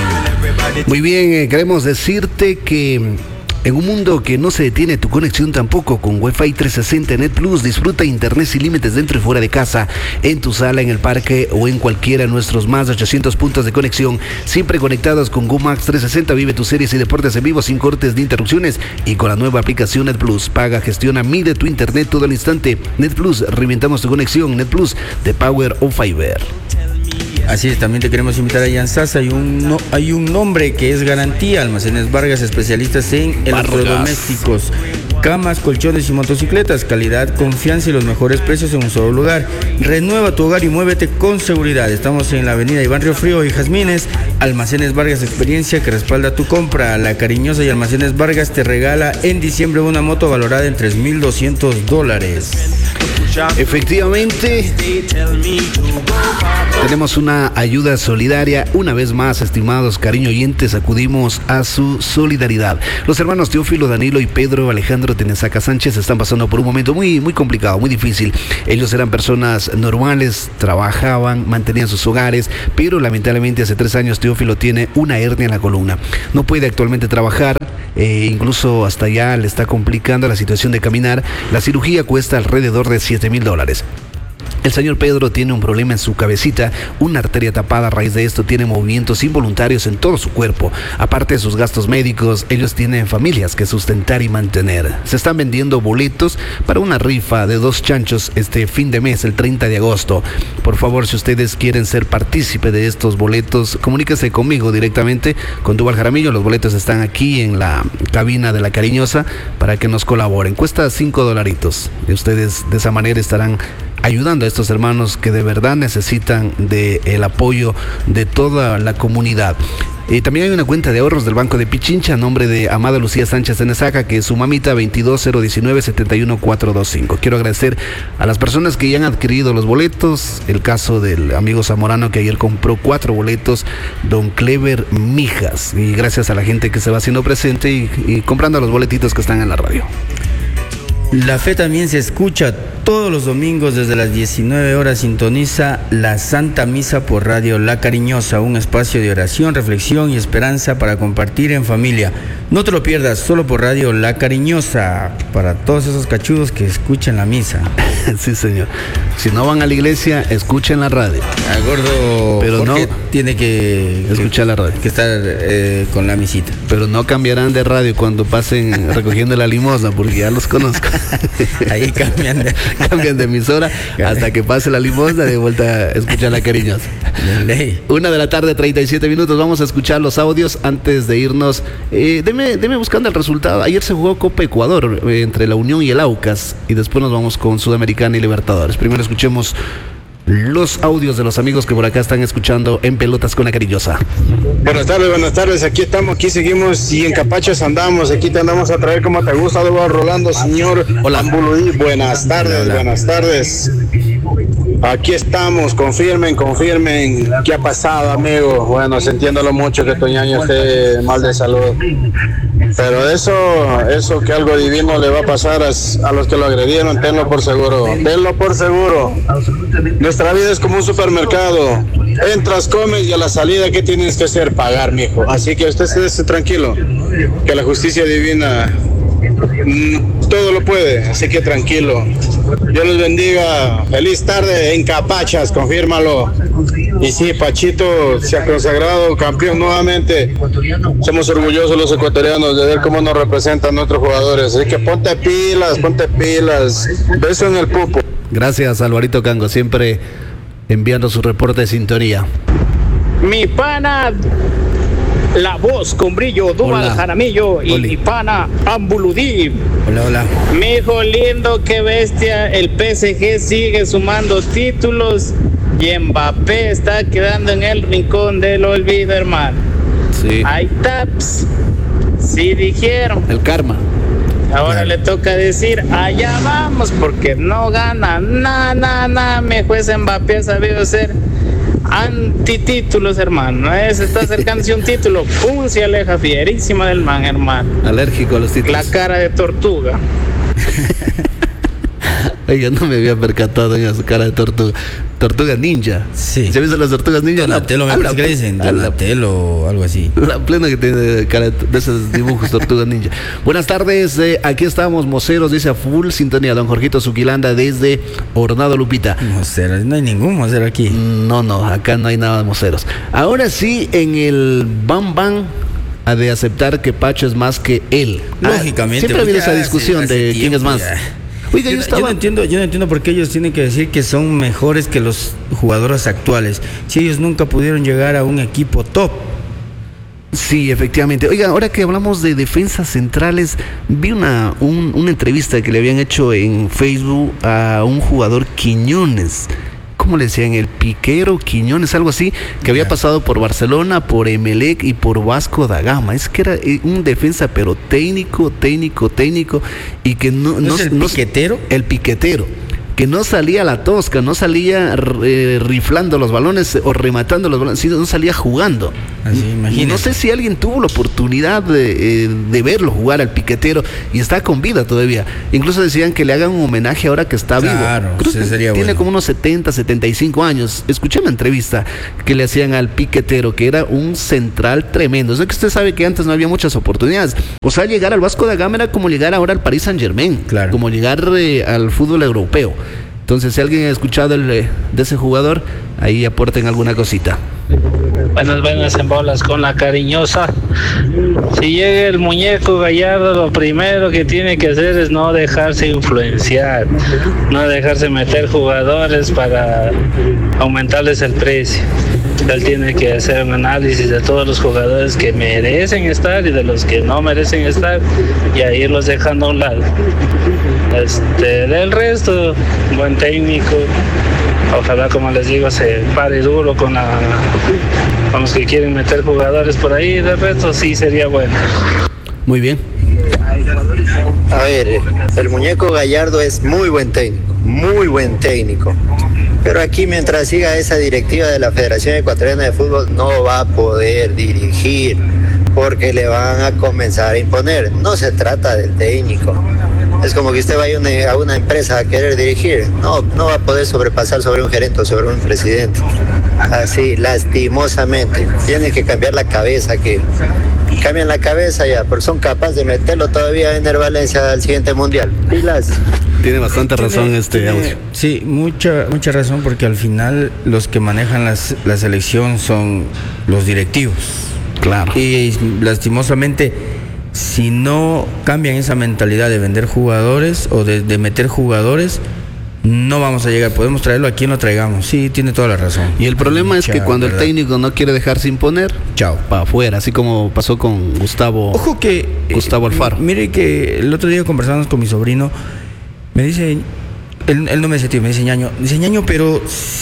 Muy bien, eh, queremos decirte que en un mundo que no se detiene tu conexión tampoco, con Wi-Fi trescientos sesenta Net Plus, disfruta internet sin límites dentro y fuera de casa, en tu sala, en el parque o en cualquiera de nuestros más de ochocientos puntos de conexión, siempre conectados con GoMax trescientos sesenta. Vive tus series y deportes en vivo sin cortes ni interrupciones y con la nueva aplicación Net Plus. Paga, gestiona, mide tu internet todo el instante. Net Plus, reinventamos tu conexión. Net Plus, de Power of Fiber. Así es, también te queremos invitar a Yanzasa. Hay un, no, hay un nombre que es garantía. Almacenes Vargas, especialistas en electrodomésticos, camas, colchones y motocicletas. Calidad, confianza y los mejores precios en un solo lugar. Renueva tu hogar y muévete con seguridad. Estamos en la avenida Iván Río Frío y Jazmines. Almacenes Vargas, experiencia que respalda tu compra. La Cariñosa y Almacenes Vargas te regala en diciembre una moto valorada en tres mil doscientos dólares. Efectivamente, tenemos una ayuda solidaria. Una vez más, estimados cariño oyentes, acudimos a su solidaridad. Los hermanos Teófilo, Danilo y Pedro Alejandro Tenesaca Sánchez están pasando por un momento muy, muy complicado, muy difícil. Ellos eran personas normales, trabajaban, mantenían sus hogares, pero lamentablemente hace tres años Teófilo tiene una hernia en la columna. No puede actualmente trabajar. Eh, incluso hasta ya le está complicando la situación de caminar. La cirugía cuesta alrededor de siete mil dólares. El señor Pedro tiene un problema en su cabecita, una arteria tapada. A raíz de esto tiene movimientos involuntarios en todo su cuerpo. Aparte de sus gastos médicos, ellos tienen familias que sustentar y mantener. Se están vendiendo boletos para una rifa de dos chanchos este fin de mes, el treinta de agosto. Por favor, si ustedes quieren ser partícipe de estos boletos, comuníquese conmigo directamente, con Duval Jaramillo. Los boletos están aquí en la cabina de La Cariñosa para que nos colaboren. Cuesta cinco dolaritos y ustedes de esa manera estarán ayudando a estos hermanos que de verdad necesitan del apoyo de toda la comunidad. Eh, también hay una cuenta de ahorros del Banco de Pichincha a nombre de Amada Lucía Sánchez Tenesaca, que es su mamita, veintidós cero diecinueve setenta y uno cuatrocientos veinticinco. Quiero agradecer a las personas que ya han adquirido los boletos. El caso del amigo Zamorano, que ayer compró cuatro boletos, don Clever Mijas, y gracias a la gente que se va haciendo presente y, y comprando los boletitos que están en la radio. La fe también se escucha todos los domingos desde las diecinueve horas. Sintoniza la Santa Misa por Radio La Cariñosa, un espacio de oración, reflexión y esperanza para compartir en familia. No te lo pierdas, solo por Radio La Cariñosa, para todos esos cachudos que escuchan la misa. Sí, señor. Si no van a la iglesia, escuchen la radio. Al gordo pero Jorge no tiene que escuchar la radio, que estar eh, con la misita. Pero no cambiarán de radio cuando pasen recogiendo la limosna, porque ya los conozco. Ahí cambian de, cambian de emisora hasta que pase la limosna, de vuelta a escuchar La Cariñosa. Una de la tarde, treinta y siete minutos. Vamos a escuchar los audios antes de irnos. Eh, deme, deme buscando el resultado. Ayer se jugó Copa Ecuador eh, entre la Unión y el Aucas, y después nos vamos con Sudamericana y Libertadores. Primero escuchemos los audios de los amigos que por acá están escuchando en Pelotas con La Cariñosa. Buenas tardes, buenas tardes, aquí estamos, aquí seguimos y en Capachos andamos, aquí te andamos a traer como te gusta, Rolando, señor. Hola. Ambuluí, buenas tardes, hola, hola. Buenas tardes. Aquí estamos, confirmen, confirmen qué ha pasado, amigo. Bueno, sintiéndolo mucho que Toñaño esté mal de salud, pero eso, eso que algo divino le va a pasar a, a los que lo agredieron, tenlo por seguro, tenlo por seguro. Nuestra vida es como un supermercado, entras, comes y a la salida, ¿qué tienes que hacer? Pagar, mijo. Así que usted esté tranquilo, que la justicia divina todo lo puede, así que tranquilo. Dios les bendiga. Feliz tarde en Capachas, confírmalo. Y sí, Pachito se ha consagrado campeón nuevamente. Somos orgullosos los ecuatorianos de ver cómo nos representan nuestros jugadores. Así que ponte pilas, ponte pilas. Beso en el pupo. Gracias, Alvarito Cango, siempre enviando su reporte de sintonía. Mi pana, la voz con brillo, Duval Jaramillo, y Oli. mi pana Ambuludí. Hola, hola. Mi hijo lindo, qué bestia. El P S G sigue sumando títulos y Mbappé está quedando en el rincón del olvido, hermano. Sí. Hay taps, sí dijeron. El karma. Ahora Claro. le toca decir, allá vamos, porque no gana nada, nada, nada. Mi juez Mbappé ha sabido ser antitítulos, hermano. Eh, se está acercándose un título. Pum, se aleja fierísima del man, hermano. Alérgico a los títulos. La cara de tortuga. Ay, yo no me había percatado en su cara de tortuga. Tortuga ninja. Sí. ¿Se ha visto las tortugas ninja? Donatello, me A la- parece que dicen. a la- Donatello o algo así. La plena que tiene cara de esos dibujos, tortugas ninja. Buenas tardes, eh, aquí estamos, moceros, dice a full sintonía, don Jorgito Zuquilanda desde Hornado Lupita. Mocero, no hay ningún mocero aquí. No, no, acá no hay nada de moceros. Ahora sí, en el Bam Bam ha de aceptar que Pacho es más que él. Ah, Lógicamente. siempre ha habido porque esa hace- discusión hace de quién tiempo es más. ya. Oiga, yo, Yo, no- estaba... yo no entiendo, yo no entiendo por qué ellos tienen que decir que son mejores que los jugadores actuales, si ellos nunca pudieron llegar a un equipo top. Sí, efectivamente. Oiga, ahora que hablamos de defensas centrales, vi una, un- una entrevista que le habían hecho en Facebook a un jugador Quiñones. ¿Cómo le decían? El Piquero Quiñones, algo así, que había Ya. pasado por Barcelona, por Emelec y por Vasco da Gama. Es que era eh, un defensa, pero técnico, técnico, técnico, y que no... ¿No es el piquetero? El piquetero. que no salía a la tosca, no salía eh, riflando los balones o rematando los balones, sino no salía jugando. Así, imagínate. No sé si alguien tuvo la oportunidad de, eh, de verlo jugar al piquetero y está con vida todavía. Incluso decían que le hagan un homenaje ahora que está claro, vivo. Claro, Creo que sería tiene bueno. como unos setenta, setenta y cinco años. Escuché una entrevista que le hacían al piquetero, que era un central tremendo. O sea que usted sabe que antes no había muchas oportunidades. O sea, llegar al Vasco da Gama era como llegar ahora al Paris Saint-Germain, claro. como llegar eh, al fútbol europeo. Entonces, si alguien ha escuchado el, de ese jugador, ahí aporten alguna cosita. Buenas, buenas en bolas con la cariñosa. Si llega el muñeco Gallardo, lo primero que tiene que hacer es no dejarse influenciar, no dejarse meter jugadores para aumentarles el precio. Él tiene que hacer un análisis de todos los jugadores que merecen estar y de los que no merecen estar y a irlos dejando a un lado. Este, del resto, buen técnico. Ojalá, como les digo, se pare duro con, la, con los que quieren meter jugadores por ahí. Del resto sí sería bueno. Muy bien. A ver, el muñeco Gallardo es muy buen técnico, muy buen técnico. Pero aquí, mientras siga esa directiva de la Federación Ecuatoriana de Fútbol, no va a poder dirigir porque le van a comenzar a imponer. No se trata del técnico. Es como que usted vaya a una, a una empresa a querer dirigir. No, no va a poder sobrepasar sobre un gerente o sobre un presidente. Así, lastimosamente. Tiene que cambiar la cabeza, que cambian la cabeza ya, pero son capaces de meterlo todavía en el Valencia al siguiente mundial. Pilas. Tiene bastante razón Tiene, este tiene, audio. Sí, mucha mucha razón, porque al final los que manejan las, la selección son los directivos. Claro. Y lastimosamente, si no cambian esa mentalidad de vender jugadores o de, de meter jugadores, no vamos a llegar. Podemos traerlo a quien lo traigamos. Sí, tiene toda la razón. Y el problema Mucha, es que cuando ¿verdad? el técnico no quiere dejarse imponer, chao, para afuera, así como pasó con Gustavo. Ojo que Gustavo eh, Alfaro. Mire que el otro día conversamos con mi sobrino. Me dice, él, él no me dice tío, me dice ñaño, dice ñaño, pero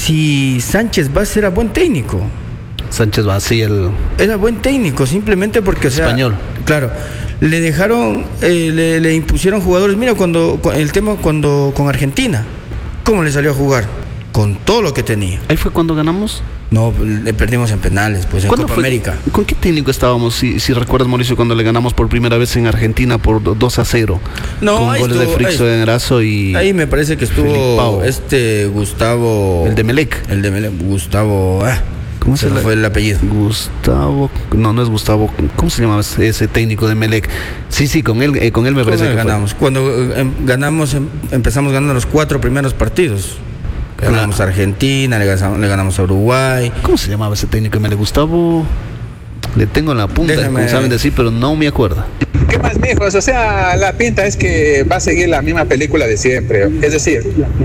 si Sánchez va a ser a buen técnico. Sánchez va así el. Era buen técnico, simplemente porque, o sea, español. Claro, le dejaron, eh, le, le impusieron jugadores. Mira, cuando el tema cuando con Argentina, ¿cómo le salió a jugar? Con todo lo que tenía. ¿Ahí fue cuando ganamos? No, le perdimos en penales, pues en Copa fue? América. ¿Con qué técnico estábamos? Si, si recuerdas, Mauricio, cuando le ganamos por primera vez en Argentina por dos a cero. No, con goles de Frixo de Erazo y. Ahí me parece que estuvo este Gustavo. El de Melec. El de Melec, Gustavo. Ah, ¿Cómo se, se fue el apellido? Gustavo. No, no es Gustavo. ¿Cómo se llamaba ese técnico de Melec? Sí, sí, con él, eh, con él me parece que ganamos. Fue. Cuando eh, ganamos, em, empezamos ganando los cuatro primeros partidos. Ganamos a Argentina, le ganamos, le ganamos a Uruguay. ¿Cómo se llamaba ese técnico? Me le Gustavo. Le tengo en la punta, Déjame... como saben decir, pero no me acuerdo. ¿Qué más, mijos? O sea, la pinta es que va a seguir la misma película de siempre. Es decir,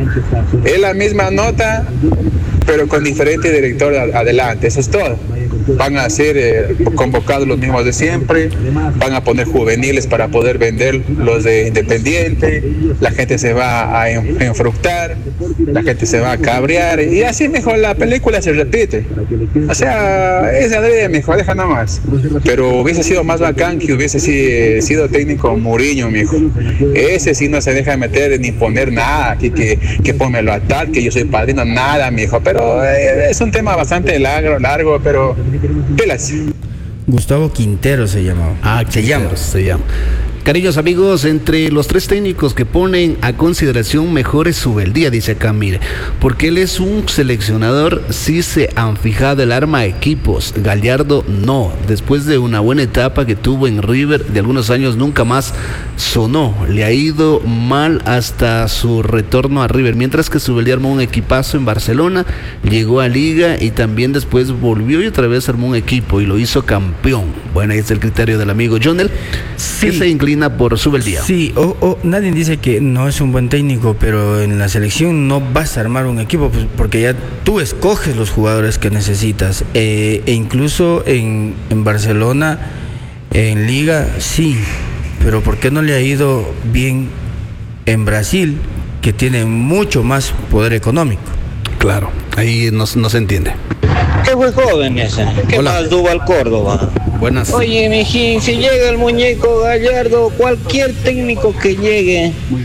es la misma nota, pero con diferente director adelante. Eso es todo. Van a ser eh, convocados los mismos de siempre, van a poner juveniles para poder vender los de Independiente, la gente se va a enfructar, la gente se va a cabrear y así mejor la película se repite. O sea, es adrede, mejor, deja nada más. Pero hubiese sido más bacán que hubiese sido técnico Mourinho, mijo. Ese sí no se deja meter ni poner nada, que, que, que pónmelo a tal, que yo soy padrino, nada, mijo. Pero eh, es un tema bastante largo, largo, pero pelas. Gustavo Quintero se llamaba. Ah, se llama. Se llama. Cariños amigos, entre los tres técnicos que ponen a consideración mejor es Subeldía, dice acá, mire, porque él es un seleccionador, sí se han fijado el arma a equipos, Gallardo no, después de una buena etapa que tuvo en River de algunos años nunca más sonó, le ha ido mal hasta su retorno a River, mientras que Subeldía armó un equipazo en Barcelona, llegó a Liga y también después volvió y otra vez armó un equipo y lo hizo campeón. Bueno, ahí es el criterio del amigo Jonel, sí. que se inclina por Subeldía. Sí, o, o nadie dice que no es un buen técnico, pero en la selección no vas a armar un equipo, pues, porque ya tú escoges los jugadores que necesitas. Eh, e incluso en, en Barcelona, en Liga, sí, pero ¿por qué no le ha ido bien en Brasil, que tiene mucho más poder económico? Claro, ahí no, no se entiende. Qué buen joven ese. ¿Qué Hola. Más Duval Córdoba? Buenas. Oye, mijín, si llega el muñeco Gallardo, cualquier técnico que llegue,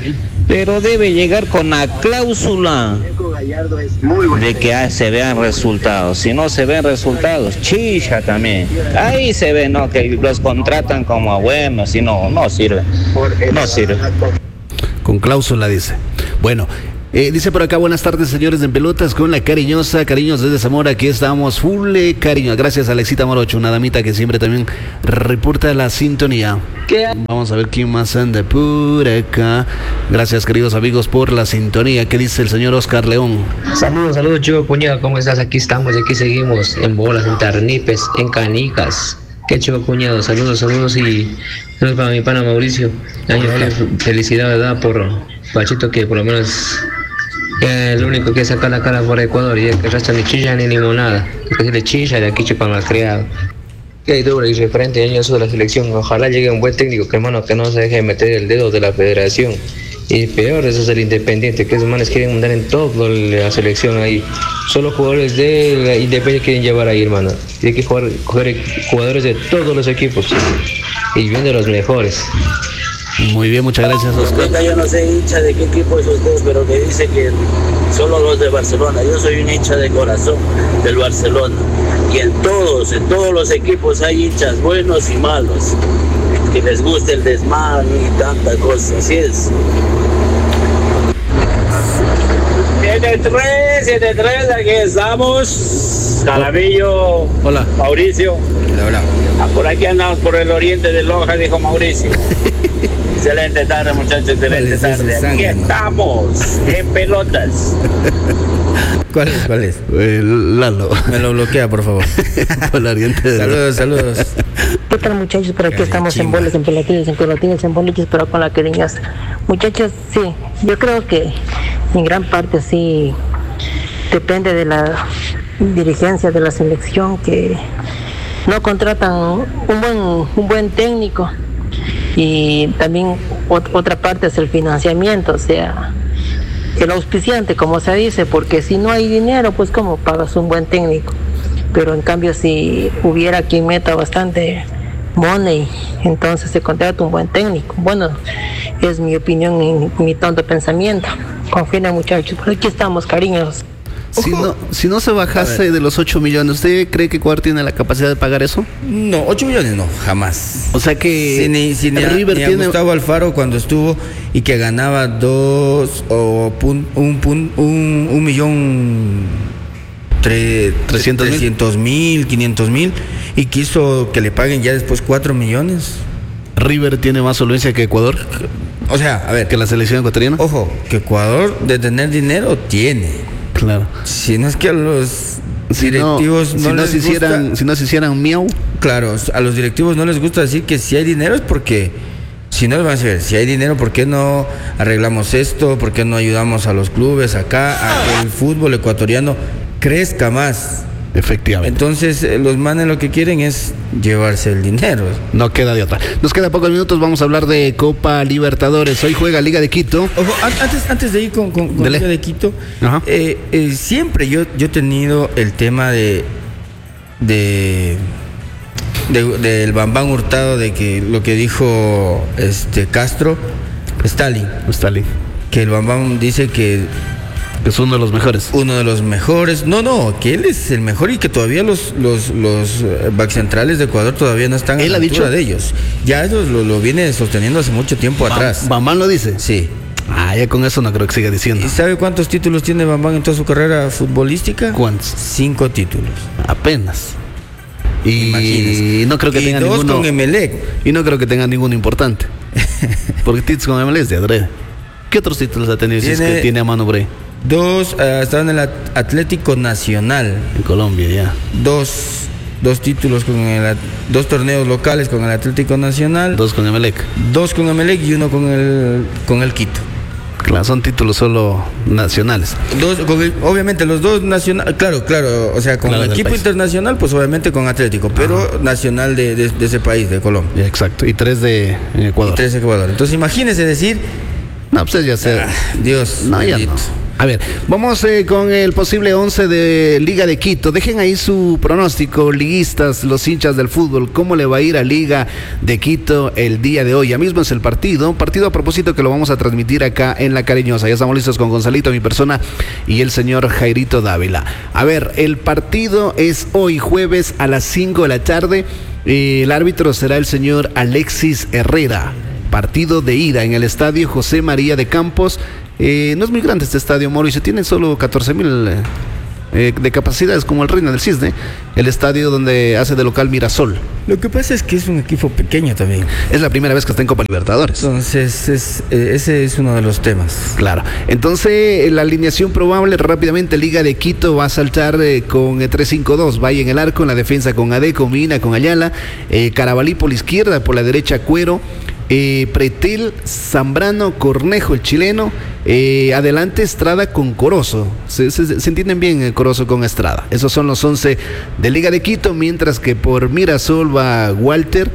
pero debe llegar con la cláusula de que ah, se vean resultados. Si no se ven resultados, chicha también. Ahí se ve, ¿no? Que los contratan como buenos, si no, no sirve. No sirve. Con cláusula, dice. Bueno. Eh, dice por acá, buenas tardes señores de En Pelotas con la cariñosa, cariños desde Zamora, aquí estamos, full eh, cariño, gracias a Alexita Morocho, una damita que siempre también reporta la sintonía. ¿Qué? Vamos a ver quién más anda por acá. Gracias queridos amigos por la sintonía. ¿Qué dice el señor Oscar León? Saludos, saludos chico cuñado, ¿cómo estás? Aquí estamos, aquí seguimos en bolas, en tarnipes, en canicas. Qué chico cuñado, saludos, saludos y saludos para mi pana Mauricio. Año felicidad, ¿verdad? Por Pachito, que por lo menos es el único que saca la cara por Ecuador, y el que resta ni chilla ni limonada. Hay que decirle chilla de aquí chupan al criado. Que hay duro y referente año eso de la selección. Ojalá llegue un buen técnico, que hermano, que no se deje de meter el dedo de la federación. Y peor, eso es el Independiente, que esos manes quieren mandar en todo la selección ahí. Solo jugadores de la Independiente quieren llevar ahí, hermano. Tiene que jugar, coger jugadores de todos los equipos y bien de los mejores. Muy bien, muchas gracias, Oscar. Yo no sé hincha de qué equipo es usted, pero que dice que solo los de Barcelona. Yo soy un hincha de corazón del Barcelona. Y en todos, en todos los equipos hay hinchas buenos y malos. Que les guste el desmán y tanta cosa, así es. siete tres, siete tres, aquí estamos. Calamillo. Hola. Mauricio. Hola, hola. Ah, por aquí andamos por el oriente de Loja, dijo Mauricio. Excelente tarde, muchachos, excelente tarde. Aquí estamos, en Pelotas. ¿Cuál es? ¿Cuál es? Eh, Lalo. Me lo bloquea, por favor. Por el oriente de Saludos, saludos. ¿Qué tal, muchachos? Por aquí estamos en bolas, en pelotillas, en pelotillas, en boliches, pero con la cariñosa. Muchachos, sí, yo creo que en gran parte sí depende de la dirigencia de la selección, que no contratan un buen, un buen técnico. Y también ot- otra parte es el financiamiento, o sea, el auspiciante, como se dice, porque si no hay dinero, pues cómo pagas un buen técnico. Pero en cambio, si hubiera quien meta bastante money, entonces se contrata un buen técnico. Bueno, es mi opinión y mi tonto pensamiento. Confíen, muchachos, por aquí estamos, cariños. Si no, si no se bajase de los ocho millones, ¿usted cree que Ecuador tiene la capacidad de pagar eso? No, ocho millones no, jamás. O sea que si ni, si ni a, River ni a tiene... Gustavo Alfaro cuando estuvo y que ganaba dos o pun, un, pun, un, un millón tre, trescientos mil, quinientos mil, y quiso que le paguen ya después cuatro millones. River tiene más solvencia que Ecuador. O sea, a ver, que la selección ecuatoriana. Ojo, que Ecuador de tener dinero tiene. Claro. Si no es que a los si directivos no, no, si no les se hicieran, gusta, si no se hicieran miau. Claro, a los directivos no les gusta decir que si hay dinero es porque si no les van a decir, si hay dinero, ¿por qué no arreglamos esto? ¿Por qué no ayudamos a los clubes acá a que el fútbol ecuatoriano crezca más? Efectivamente. Entonces, eh, los manes lo que quieren es llevarse el dinero. No queda de otra. Nos queda pocos minutos, vamos a hablar de Copa Libertadores. Hoy juega Liga de Quito. Ojo, antes, antes de ir con, con, con Liga de Quito, eh, eh, siempre yo, yo he tenido el tema de de, de del Bambán Hurtado, de que lo que dijo este Castro, Stalin, Stalin, que el Bambán dice que es uno de los mejores. Uno de los mejores. No, no, que él es el mejor y que todavía los los los back centrales de Ecuador todavía no están él a la ha altura dicho de ellos. Ya eso lo, lo viene sosteniendo hace mucho tiempo Bam, atrás. ¿Bambán lo dice? Sí. Ah, ya con eso no creo que siga diciendo. ¿Y sabe cuántos títulos tiene Bambán en toda su carrera futbolística? ¿Cuántos? Cinco títulos. Apenas. Y Imagínese. no creo que y tenga dos ninguno. con Emelec. Y no creo que tenga ninguno importante. Porque títulos con Emelec es de adrede. ¿Qué otros títulos ha tenido? Tiene, si es que tiene a mano por ahí. Dos, uh, estaban en el Atlético Nacional. En Colombia, ya. Dos, dos títulos con el, dos torneos locales con el Atlético Nacional. Dos con Emelec. Dos con Emelec y uno con el, con el Quito. Claro, son títulos solo nacionales. Dos, con el, obviamente los dos nacionales, claro, claro, o sea, con claro, el equipo país. Internacional, pues obviamente con Atlético, pero Ajá. nacional de, de, de ese país, de Colombia. Exacto, y tres de en Ecuador. Y tres de Ecuador. Entonces imagínese decir... No, pues ya sé. Ah, Dios. No, ya no. A ver, vamos eh, con el posible once de Liga de Quito. Dejen ahí su pronóstico, liguistas, los hinchas del fútbol. ¿Cómo le va a ir a Liga de Quito el día de hoy? Ya mismo es el partido. Partido a propósito que lo vamos a transmitir acá en La Cariñosa. Ya estamos listos con Gonzalito, mi persona, y el señor Jairito Dávila. A ver, el partido es hoy jueves a las cinco de la tarde. Eh, el árbitro será el señor Alexis Herrera. Partido de ida en el estadio José María de Campos. Eh, no es muy grande este estadio, Mauricio, tiene solo catorce mil eh, de capacidad, es como el Reina del Cisne, el estadio donde hace de local Mirasol. Lo que pasa es que es un equipo pequeño también. Es la primera vez que está en Copa Libertadores. Entonces, es, eh, ese es uno de los temas. Claro. Entonces, la alineación probable, rápidamente, Liga de Quito va a saltar eh, con eh, tres cinco dos. Valle en el arco, en la defensa con Ade, con Mina, con Ayala, eh, Carabalí por la izquierda, por la derecha Cuero, eh, Pretel, Zambrano, Cornejo, el chileno. Eh, adelante Estrada con Corozo. Se, se, se entienden bien eh, Corozo con Estrada. Esos son los once de Liga de Quito, mientras que por Mirasol va Walter,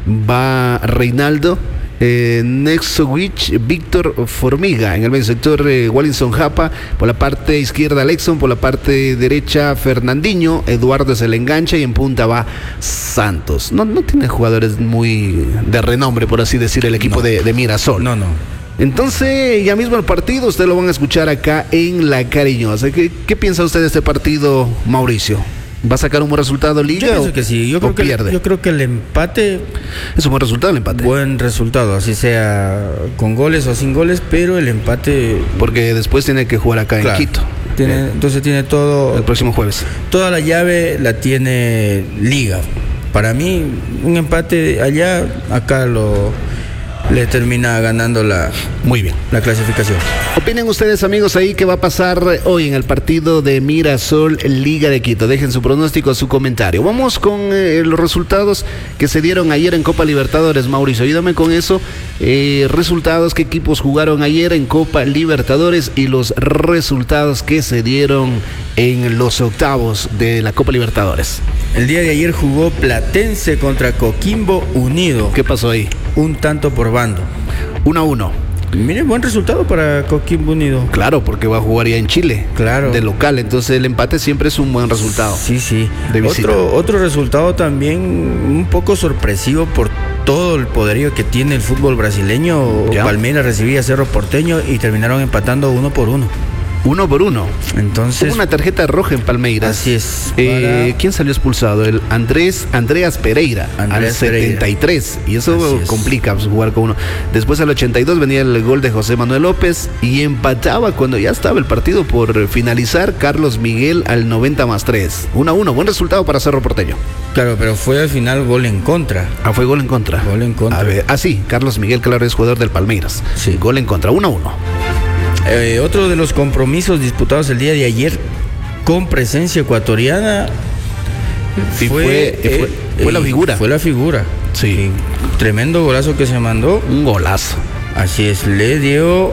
va Reinaldo, eh, Nexowich, Víctor Formiga. En el medio sector eh, Wallinson Japa, por la parte izquierda Alexon, por la parte derecha Fernandinho, Eduardo es el engancha y en punta va Santos. No, no tiene jugadores muy de renombre, por así decir, el equipo no. de, de Mirasol. No, no. Entonces, ya mismo el partido, ustedes lo van a escuchar acá en La Cariñosa. ¿Qué, qué piensa usted de este partido, Mauricio? ¿Va a sacar un buen resultado Liga? Yo pienso que sí, yo creo que, pierde? yo creo que el empate... Es un buen resultado el empate. Buen resultado, así sea con goles o sin goles, pero el empate... Porque después tiene que jugar acá claro, en Quito. Tiene, entonces tiene todo... El próximo jueves. Toda la llave la tiene Liga. Para mí, un empate allá, acá lo... le termina ganando la, muy bien, la clasificación. Opinen ustedes, amigos, ahí qué va a pasar hoy en el partido de Mirasol Liga de Quito. Dejen su pronóstico, su comentario. Vamos con eh, los resultados que se dieron ayer en Copa Libertadores. Mauricio, ayúdame con eso. Eh, resultados, qué equipos jugaron ayer en Copa Libertadores y los resultados que se dieron en los octavos de la Copa Libertadores. El día de ayer jugó Platense contra Coquimbo Unido. ¿Qué pasó ahí? Un tanto por bando. uno a uno. Miren, buen resultado para Coquimbo Unido. Claro, porque va a jugar ya en Chile. Claro. De local, entonces el empate siempre es un buen resultado. Sí, sí. De visita. Otro, otro resultado también un poco sorpresivo por todo el poderío que tiene el fútbol brasileño. ¿Ya? Palmeiras recibía a Cerro Porteño y terminaron empatando uno por uno. Uno por uno. Entonces. Hubo una tarjeta roja en Palmeiras. Así es. Eh, para... ¿Quién salió expulsado? El Andrés, Andreas Pereira. Andrés al setenta y tres. Pereira. Y eso complica pues, jugar con uno. Después al ochenta y dos venía el gol de José Manuel López. Y empataba cuando ya estaba el partido por finalizar Carlos Miguel al noventa más tres. uno a uno. Buen resultado para Cerro Porteño. Claro, pero fue al final gol en contra. Ah, fue gol en contra. Gol en contra. A ver, ah, sí. Carlos Miguel, claro, es jugador del Palmeiras. Sí. Gol en contra. uno a uno. Eh, otro de los compromisos disputados el día de ayer con presencia ecuatoriana sí, fue, fue, eh, fue, fue la figura. Fue la figura. Sí. Tremendo golazo que se mandó. Un golazo. Así es, le dio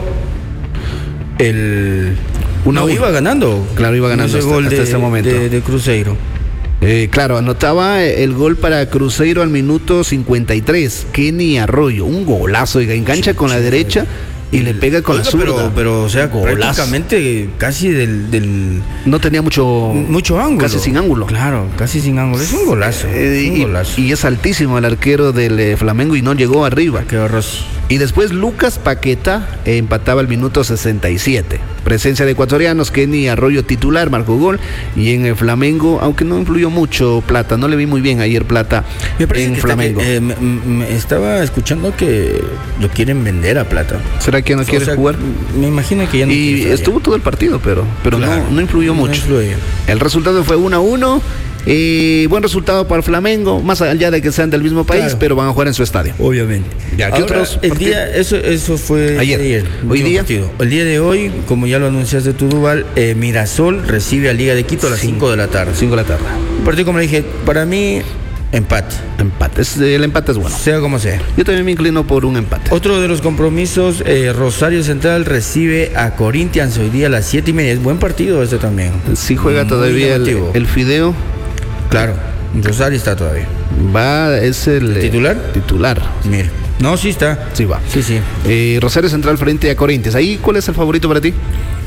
el... Una no, iba ganando. Claro, iba ganando ese hasta, gol hasta de, este momento. De, de Cruzeiro. Eh, claro, anotaba el gol para Cruzeiro al minuto cincuenta y tres. Kenny Arroyo, un golazo, y engancha sí, con la sí, derecha. Y le pega con Oiga, la zurda. Pero, pero, o sea, golazo. Prácticamente casi del, del... No tenía mucho... Mucho ángulo. Casi sin ángulo. Claro, casi sin ángulo. Es un golazo. Eh, es un y, golazo. Y es altísimo el arquero del eh, Flamengo y no llegó arriba. Quedó Rossi. Y después Lucas Paqueta eh, empataba al minuto sesenta y siete. Presencia de ecuatorianos, Kenny Arroyo titular, marcó gol. Y en el Flamengo, aunque no influyó mucho Plata, no le vi muy bien ayer Plata en Flamengo. Que, eh, me, me estaba escuchando que lo quieren vender a Plata. ¿Será que no quiere o sea, jugar? Me imagino que ya no y quiere. Y estuvo todo el partido, pero, pero claro, no, no influyó no mucho. Influye. El resultado fue uno a uno. Eh, buen resultado para el Flamengo, más allá de que sean del mismo país, claro, pero van a jugar en su estadio. Obviamente. Ya, ¿qué Ahora, otros el día, eso, eso fue ayer. ayer Hoy día. Partido. El día de hoy, como ya lo anunciaste tú, Duval, eh, Mirasol recibe a Liga de Quito a las cinco de la tarde. cinco de la tarde. Un partido, como le dije, para mí, empate. Empate. Es, el empate es bueno. Sea como sea. Yo también me inclino por un empate. Otro de los compromisos, eh, Rosario Central recibe a Corinthians hoy día a las siete y media. Es buen partido este también. Sí juega Muy todavía el, el Fideo. Claro. Rosario está todavía. Va, es el... ¿El titular? Titular. Mire. No, sí está. Sí va. Sí, sí. Eh, Rosario Central frente a Corinthians. ¿Ahí cuál es el favorito para ti?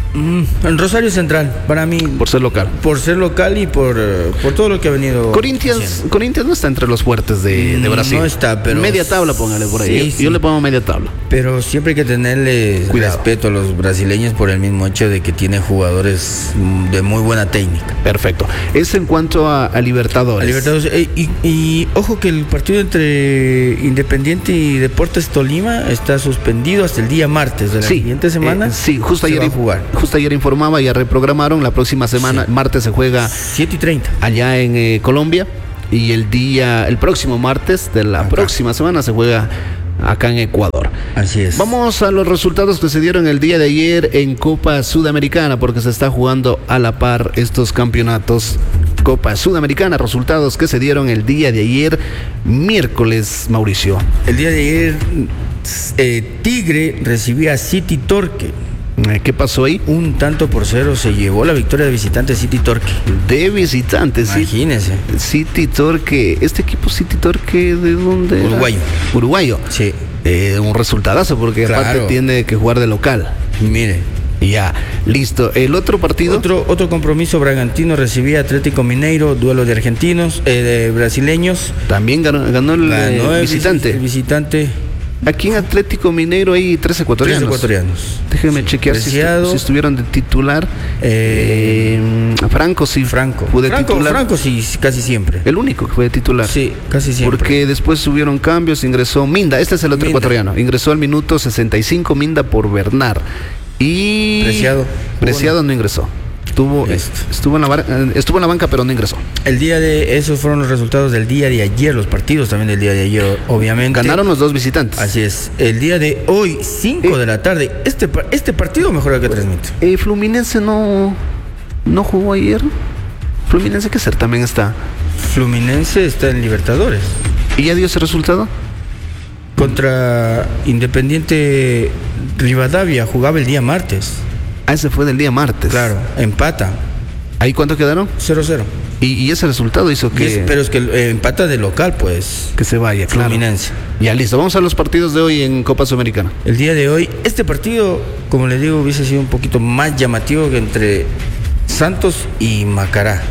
Mm, en Rosario Central, para mí. Por ser local. Por ser local y por, uh, por todo lo que ha venido. Corinthians, Corinthians no está entre los fuertes de, de Brasil. No está, pero. Media tabla, póngale por ahí. Sí, yo, sí. yo le pongo media tabla. Pero siempre hay que tenerle Cuidado. respeto a los brasileños por el mismo hecho de que tiene jugadores de muy buena técnica. Perfecto. Es en cuanto a, a Libertadores. A Libertadores. Eh, y, y ojo que el partido entre Independiente y Deportes Tolima está suspendido hasta el día martes de la Sí, siguiente semana. eh, sí, justo se ayer, va a jugar. justo ayer informaba, ya reprogramaron. La próxima semana, Sí. martes, se juega siete y treinta. allá en eh, Colombia. Y el día, el próximo martes de la Acá. próxima semana se juega acá en Ecuador. Así es. Vamos a los resultados que se dieron el día de ayer en Copa Sudamericana, porque se está jugando a la par estos campeonatos. Copa Sudamericana, resultados que se dieron el día de ayer, miércoles, Mauricio. El día de ayer, eh, Tigre recibía a City Torque. Eh, ¿Qué pasó ahí? Un tanto por cero se llevó la victoria de visitante City Torque. De visitantes, sí. Imagínese. City Torque. ¿Este equipo City Torque de dónde era? Uruguayo. Uruguayo. Sí. Eh, un resultadazo porque Claro. aparte tiene que jugar de local. Mire. Ya, listo. El otro partido. Otro, otro compromiso, Bragantino recibía a Atlético Mineiro, duelo de argentinos, eh, de brasileños. También ganó, ganó el, Ganó eh, el visitante. visi- el visitante. Aquí en Atlético Mineiro hay tres ecuatorianos. Tres ecuatorianos. Déjeme chequear si, Preciado. estu- si estuvieron de titular. Eh, Eh, Franco sí. Franco. Fue de Franco, titular. Franco sí, casi siempre. El único que fue de titular. Sí, casi siempre. Porque después hubieron cambios, ingresó Minda, este es el otro Minda. ecuatoriano, ingresó al minuto sesenta y cinco Minda por Bernard. Y Preciado. Preciado no ingresó. Estuvo, Listo. estuvo, en la bar- estuvo en la banca, pero no ingresó. El día de esos fueron los resultados del día de ayer, los partidos también del día de ayer, obviamente. Ganaron los dos visitantes. Así es. El día de hoy, cinco Eh. de la tarde, este, pa- este partido mejor el que transmite. Eh, Fluminense no, no jugó ayer. Fluminense, ¿qué certamen está? Fluminense está en Libertadores. ¿Y ya dio ese resultado? Contra Independiente Rivadavia jugaba el día martes. Ah, ese fue del día martes. Claro, empata. ¿Ahí cuánto quedaron? cero cero. Y, y ese resultado hizo que, Y es- pero es que eh, empata de local, pues. que se vaya, claro. Fluminense. Ya listo, vamos a los partidos de hoy en Copa Sudamericana. El día de hoy, este partido, como les digo, hubiese sido un poquito más llamativo que entre Santos y Macará.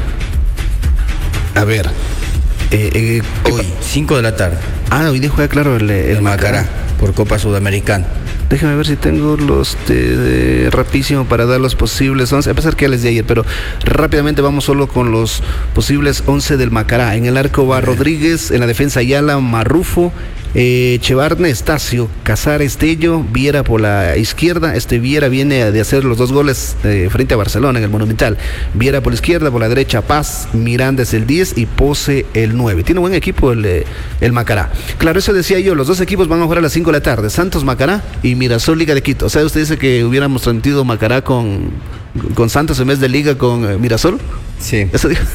A ver. Eh, eh, ¿qué Hoy, cinco de la tarde. pa- ah, hoy día juega, claro, el, el El Macará, por Copa Sudamericana. Déjame ver si tengo los de, de- rapidísimo para dar los posibles once. A pesar que ya les di ayer, pero rápidamente vamos solo con los posibles once del Macará. En el arco va Rodríguez, en la defensa Ayala, Marrufo, eh, Chevarne, Estacio, Casares, Tello, Viera por la izquierda. Este Viera viene de hacer los dos goles eh, frente a Barcelona en el Monumental. Viera por la izquierda, por la derecha Paz, Miranda es el diez y Pose el nueve. Tiene buen equipo el, eh, el Macará. Claro, eso decía yo, los dos equipos van a jugar a las cinco de la tarde. Santos Macará y Mirasol Liga de Quito. O sea, usted dice que hubiéramos transmitido Macará con, con Santos en vez de Liga con eh, Mirasol. Sí. Eso dijo.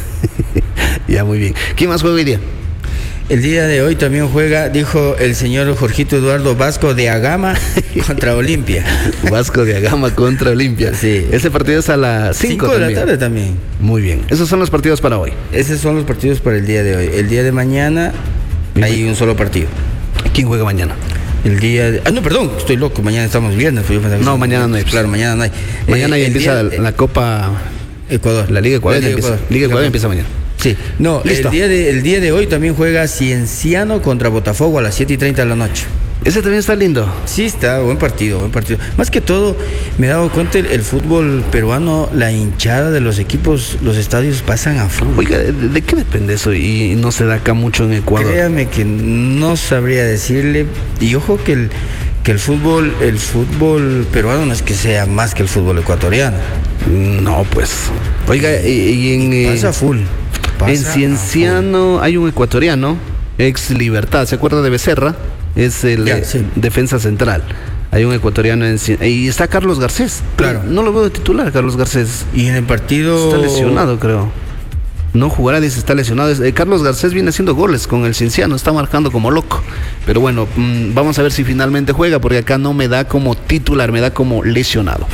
Ya, muy bien. ¿Quién más juega hoy día? El día de hoy también juega, dijo el señor Jorgito Eduardo Vasco de Agama contra Olimpia. Vasco de Agama contra Olimpia. Sí. Ese partido es a las cinco Cinco de la también. tarde también. Muy bien. Esos son los partidos para hoy. Esos son los partidos para el día de hoy. El día de mañana hay un solo partido. ¿Quién juega mañana? El día de... Ah, no, perdón, estoy loco. Mañana estamos viernes. pues yo pensaba que No, estamos- mañana no hay. Claro, mañana no hay. Mañana Eh, ya el empieza día- la Copa Ecuador. La Liga Ecuador La Liga empieza. Ecuador. Liga Ecuador empieza mañana. Sí. No, Listo. el día, de, el día de hoy también juega Cienciano contra Botafogo a las siete y treinta de la noche. Ese también está lindo. Sí, está, buen partido, buen partido. Más que todo, me he dado cuenta el, el fútbol peruano, la hinchada de los equipos, los estadios pasan a fútbol. Oiga, ¿de, de qué depende eso? Y no se da acá mucho en Ecuador. Créame que no sabría decirle. Y ojo que el, que el fútbol, el fútbol peruano no es que sea más que el fútbol ecuatoriano. No, pues. Oiga, y, y en. eh, Pasa full. Pasa en a Cienciano hay un ecuatoriano, ex Libertad, ¿se acuerda de Becerra? Es el Ya, eh, sí. defensa central. Hay un ecuatoriano en Cien- y está Carlos Garcés. Claro. Pero no lo veo de titular, Carlos Garcés. Y en el partido. Está lesionado, creo. No jugará, dice, está lesionado. Es- eh, Carlos Garcés viene haciendo goles con el Cienciano, está marcando como loco. Pero bueno, mm, vamos a ver si finalmente juega, porque acá no me da como titular, me da como lesionado.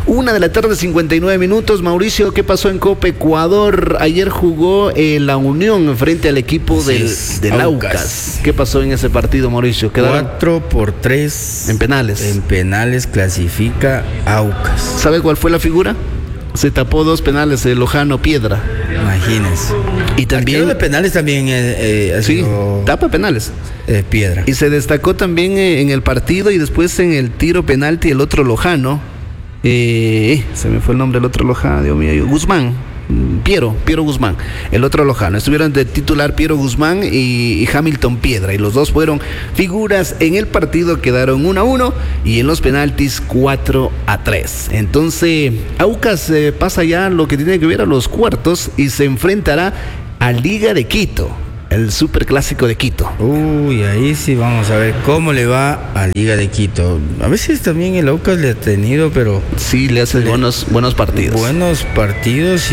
Una de la tarde, cincuenta y nueve minutos. Mauricio, ¿qué pasó en Copa Ecuador? Ayer jugó eh, la Unión frente al equipo del, del Aucas. Aucas. ¿Qué pasó en ese partido, Mauricio? ¿Quedaron? cuatro por tres. En penales. En penales clasifica Aucas. ¿Sabe cuál fue la figura? Se tapó dos penales de Lojano Piedra. Imagínense. Y también de penales también eh, eh, sí, sido, tapa penales. Eh, Piedra. Y se destacó también eh, en el partido y después en el tiro penalti el otro Lojano. Eh, se me fue el nombre del otro Lojano, Dios mío. Guzmán. Piero, Piero Guzmán, el otro Lojano. Estuvieron de titular Piero Guzmán y, y Hamilton Piedra, y los dos fueron figuras en el partido. Quedaron uno a uno y en los penaltis cuatro a tres. Entonces Aucas eh, pasa ya lo que tiene que ver a los cuartos y se enfrentará a Liga de Quito, el superclásico de Quito. Uy, ahí sí vamos a ver cómo le va a Liga de Quito. A veces también el Aucas le ha tenido, pero sí, le hace le, buenos, buenos partidos. Buenos partidos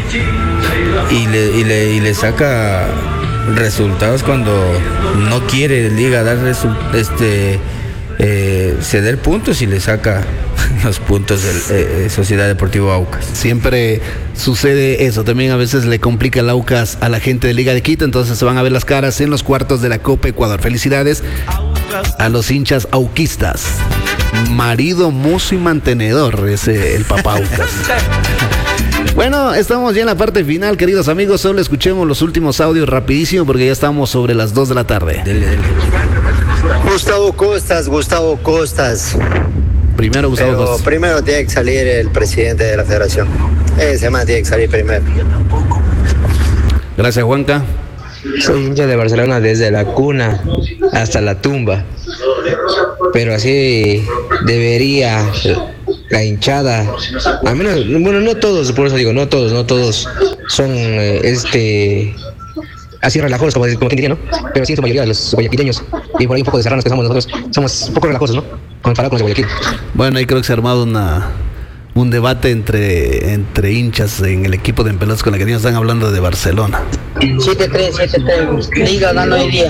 y, y, le, y, le, y le saca resultados cuando no quiere Liga dar resu- este eh, ceder puntos y le saca los puntos de eh, Sociedad Deportiva Aucas. Siempre sucede eso, también a veces le complica el Aucas a la gente de Liga de Quito, entonces se van a ver las caras en los cuartos de la Copa Ecuador. Felicidades a los hinchas auquistas. Marido, mozo y mantenedor es el papá Aucas. Bueno, estamos ya en la parte final, queridos amigos. Solo escuchemos los últimos audios rapidísimo porque ya estamos sobre las dos de la tarde. Dele, dele. Gustavo Costas, Gustavo Costas. Primero Gustavo Pero Costas. Primero tiene que salir el presidente de la federación. Ese man tiene que salir primero. Gracias, Juanca. Soy hincha de Barcelona desde la cuna hasta la tumba. Pero así debería la hinchada, al menos, bueno, no todos, por eso digo, no todos, no todos son eh, este así relajosos como, como quien diría, ¿no? Pero sí en su mayoría los guayaquileños y por ahí un poco de serranos que somos nosotros, somos un poco relajosos, ¿no? Comparado con los de Guayaquil. Bueno, ahí creo que se ha armado una un debate entre, entre hinchas en el equipo de Empelotas con la que ellos están hablando de Barcelona. siete tres, siete tres, Liga gana hoy día.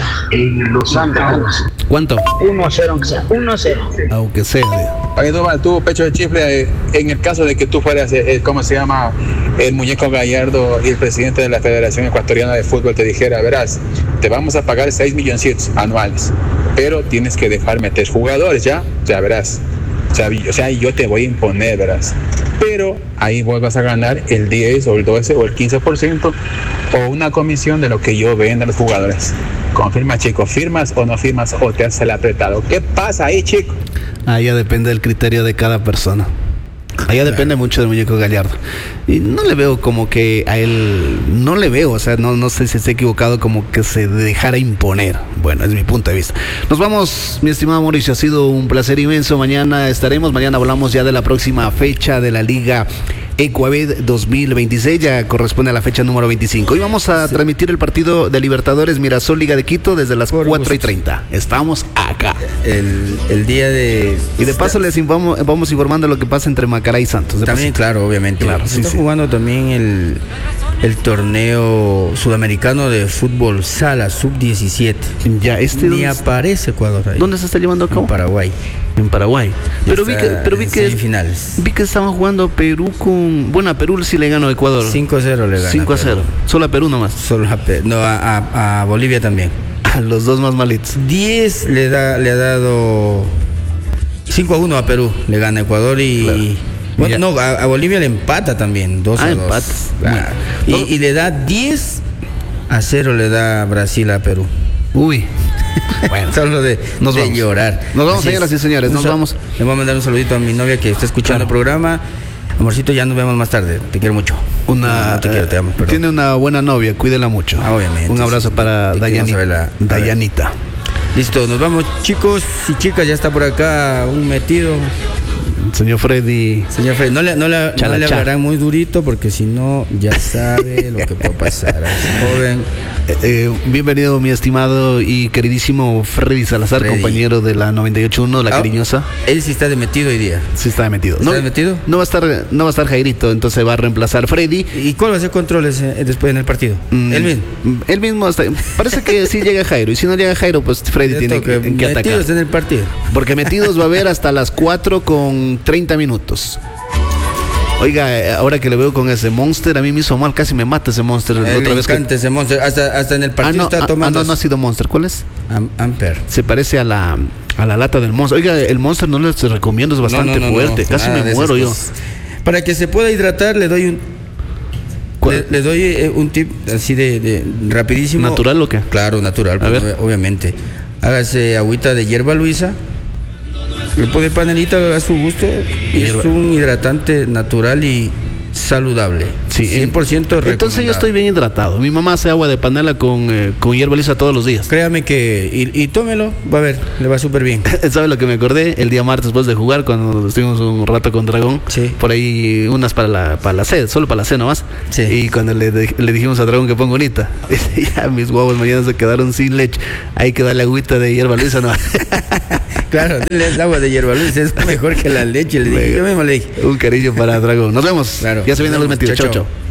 ¿Cuánto? uno a cero, aunque sea. uno a cero. Aunque sea. Oye, tú, tú, pecho de chifle, eh, en el caso de que tú fueras, eh, ¿cómo se llama? El muñeco Gallardo y el presidente de la Federación Ecuatoriana de Fútbol te dijera, verás, te vamos a pagar seis milloncitos anuales, pero tienes que dejar meter jugadores, ¿ya? O sea, verás. O sea, o sea, yo te voy a imponer, verás. Pero ahí vos vas a ganar el diez o el doce o el quince por ciento o una comisión de lo que yo venda a los jugadores. Confirma, chico, ¿firmas o no firmas o te hace el apretado? ¿Qué pasa ahí, chico? Ahí ya depende del criterio de cada persona. Allá depende mucho del muñeco Gallardo. Y no le veo como que a él, no le veo, o sea, no, no sé si está equivocado, como que se dejara imponer. Bueno, es mi punto de vista. Nos vamos, mi estimado Mauricio, ha sido un placer inmenso. Mañana estaremos, mañana hablamos ya de la próxima fecha de la Liga Ecuaved dos mil veintiséis, ya corresponde a la fecha número veinticinco. Hoy vamos a sí. transmitir el partido de Libertadores Mirasol Liga de Quito desde las Por cuatro y treinta. Estamos acá. El, el día de... Y de paso les vamos, vamos informando lo que pasa entre Macará y Santos. También, paso. Claro, obviamente. Claro, Se sí, está sí. jugando también el, el torneo sudamericano de fútbol sala sub diecisiete. Ya, este Ni aparece Ecuador ahí. ¿Dónde se está llevando a cabo? En Paraguay. En Paraguay. Pero vi que, pero vi que semifinales. Vi que estaban jugando Perú con... Bueno, a Perú sí le ganó a Ecuador. cinco a cero le ganó. cinco a cero. Solo a Perú nomás. Solo a Perú. No, a, a, a Bolivia también. A los dos más malitos. diez le, da, le ha dado... cinco a uno a Perú. Le gana a Ecuador y... Claro. Bueno, no, a, a Bolivia le empata también. dos a dos. Ah, empata. Y, no. y le da diez a cero le da Brasil a Perú. Uy. Bueno, solo de, nos de vamos. llorar. Nos vamos, Así señoras y señores, nos vamos. Le voy a mandar un saludito a mi novia que está escuchando claro. el programa. Amorcito, ya nos vemos más tarde. Te quiero mucho. Una, no te quiero, te amo. Perdón. Tiene una buena novia, cuídela mucho. Ah, obviamente. Un abrazo sí. para Dayanita. La, Dayanita. Listo, nos vamos, chicos y chicas. Ya está por acá un metido. Señor Freddy. Señor Freddy, no le, no le, no le hablarán muy durito porque si no, ya sabe lo que puede pasar. Joven. Eh, eh, bienvenido, mi estimado y queridísimo Freddy Salazar, Freddy. compañero de la noventa y ocho punto uno, la ah, cariñosa. Él sí está de metido hoy día. Sí está de metido. ¿Está no, de metido? No va a estar, no va a estar Jairito, entonces va a reemplazar Freddy. ¿Y cuál va a ser controles eh, después en el partido? Mm, él mismo. Él mismo está, parece que sí llega Jairo. Y si no llega Jairo, pues Freddy tiene que, que, que atacar. Metidos en el partido. Porque metidos va a haber hasta las cuatro con treinta minutos. Oiga, ahora que le veo con ese Monster, a mí me hizo mal, casi me mata ese Monster. Eh, otra me vez encanta que... ese Monster, hasta, hasta en el partido ah, no, está tomando. Ah, no, no ha sido Monster, ¿cuál es? Am Amper. Se parece a la, a la lata del Monster. Oiga, el Monster no les recomiendo, es bastante no, no, no, fuerte, no, casi me muero yo. Cosas. Para que se pueda hidratar, le doy un... Le, le doy eh, un tip así de, de rapidísimo. ¿Natural o qué? Claro, natural, pues, obviamente. Hágase agüita de hierba luisa. Le pone panelita a su gusto. Y es un hidratante natural y saludable. Sí, cien por ciento recomendado. Entonces yo estoy bien hidratado. Mi mamá hace agua de panela con, eh, con hierba lisa todos los días. Créame que, y, y tómelo, va a ver, le va súper bien. ¿Sabe lo que me acordé? El día martes después de jugar, cuando estuvimos un rato con Dragón, sí. Por ahí unas para la, para la sed, solo para la sed nomás. Sí. Y cuando le, de, le dijimos a Dragón que ponga bonita, ya mis huevos mañana se quedaron sin leche. Hay que darle agüita de hierba lisa, ¿no? Claro, el agua de hierba lisa es mejor que la leche. Le dije, yo mismo le dije. Un cariño para Dragón. Nos vemos. Claro. Ya se vienen los metidos. Chao, chao.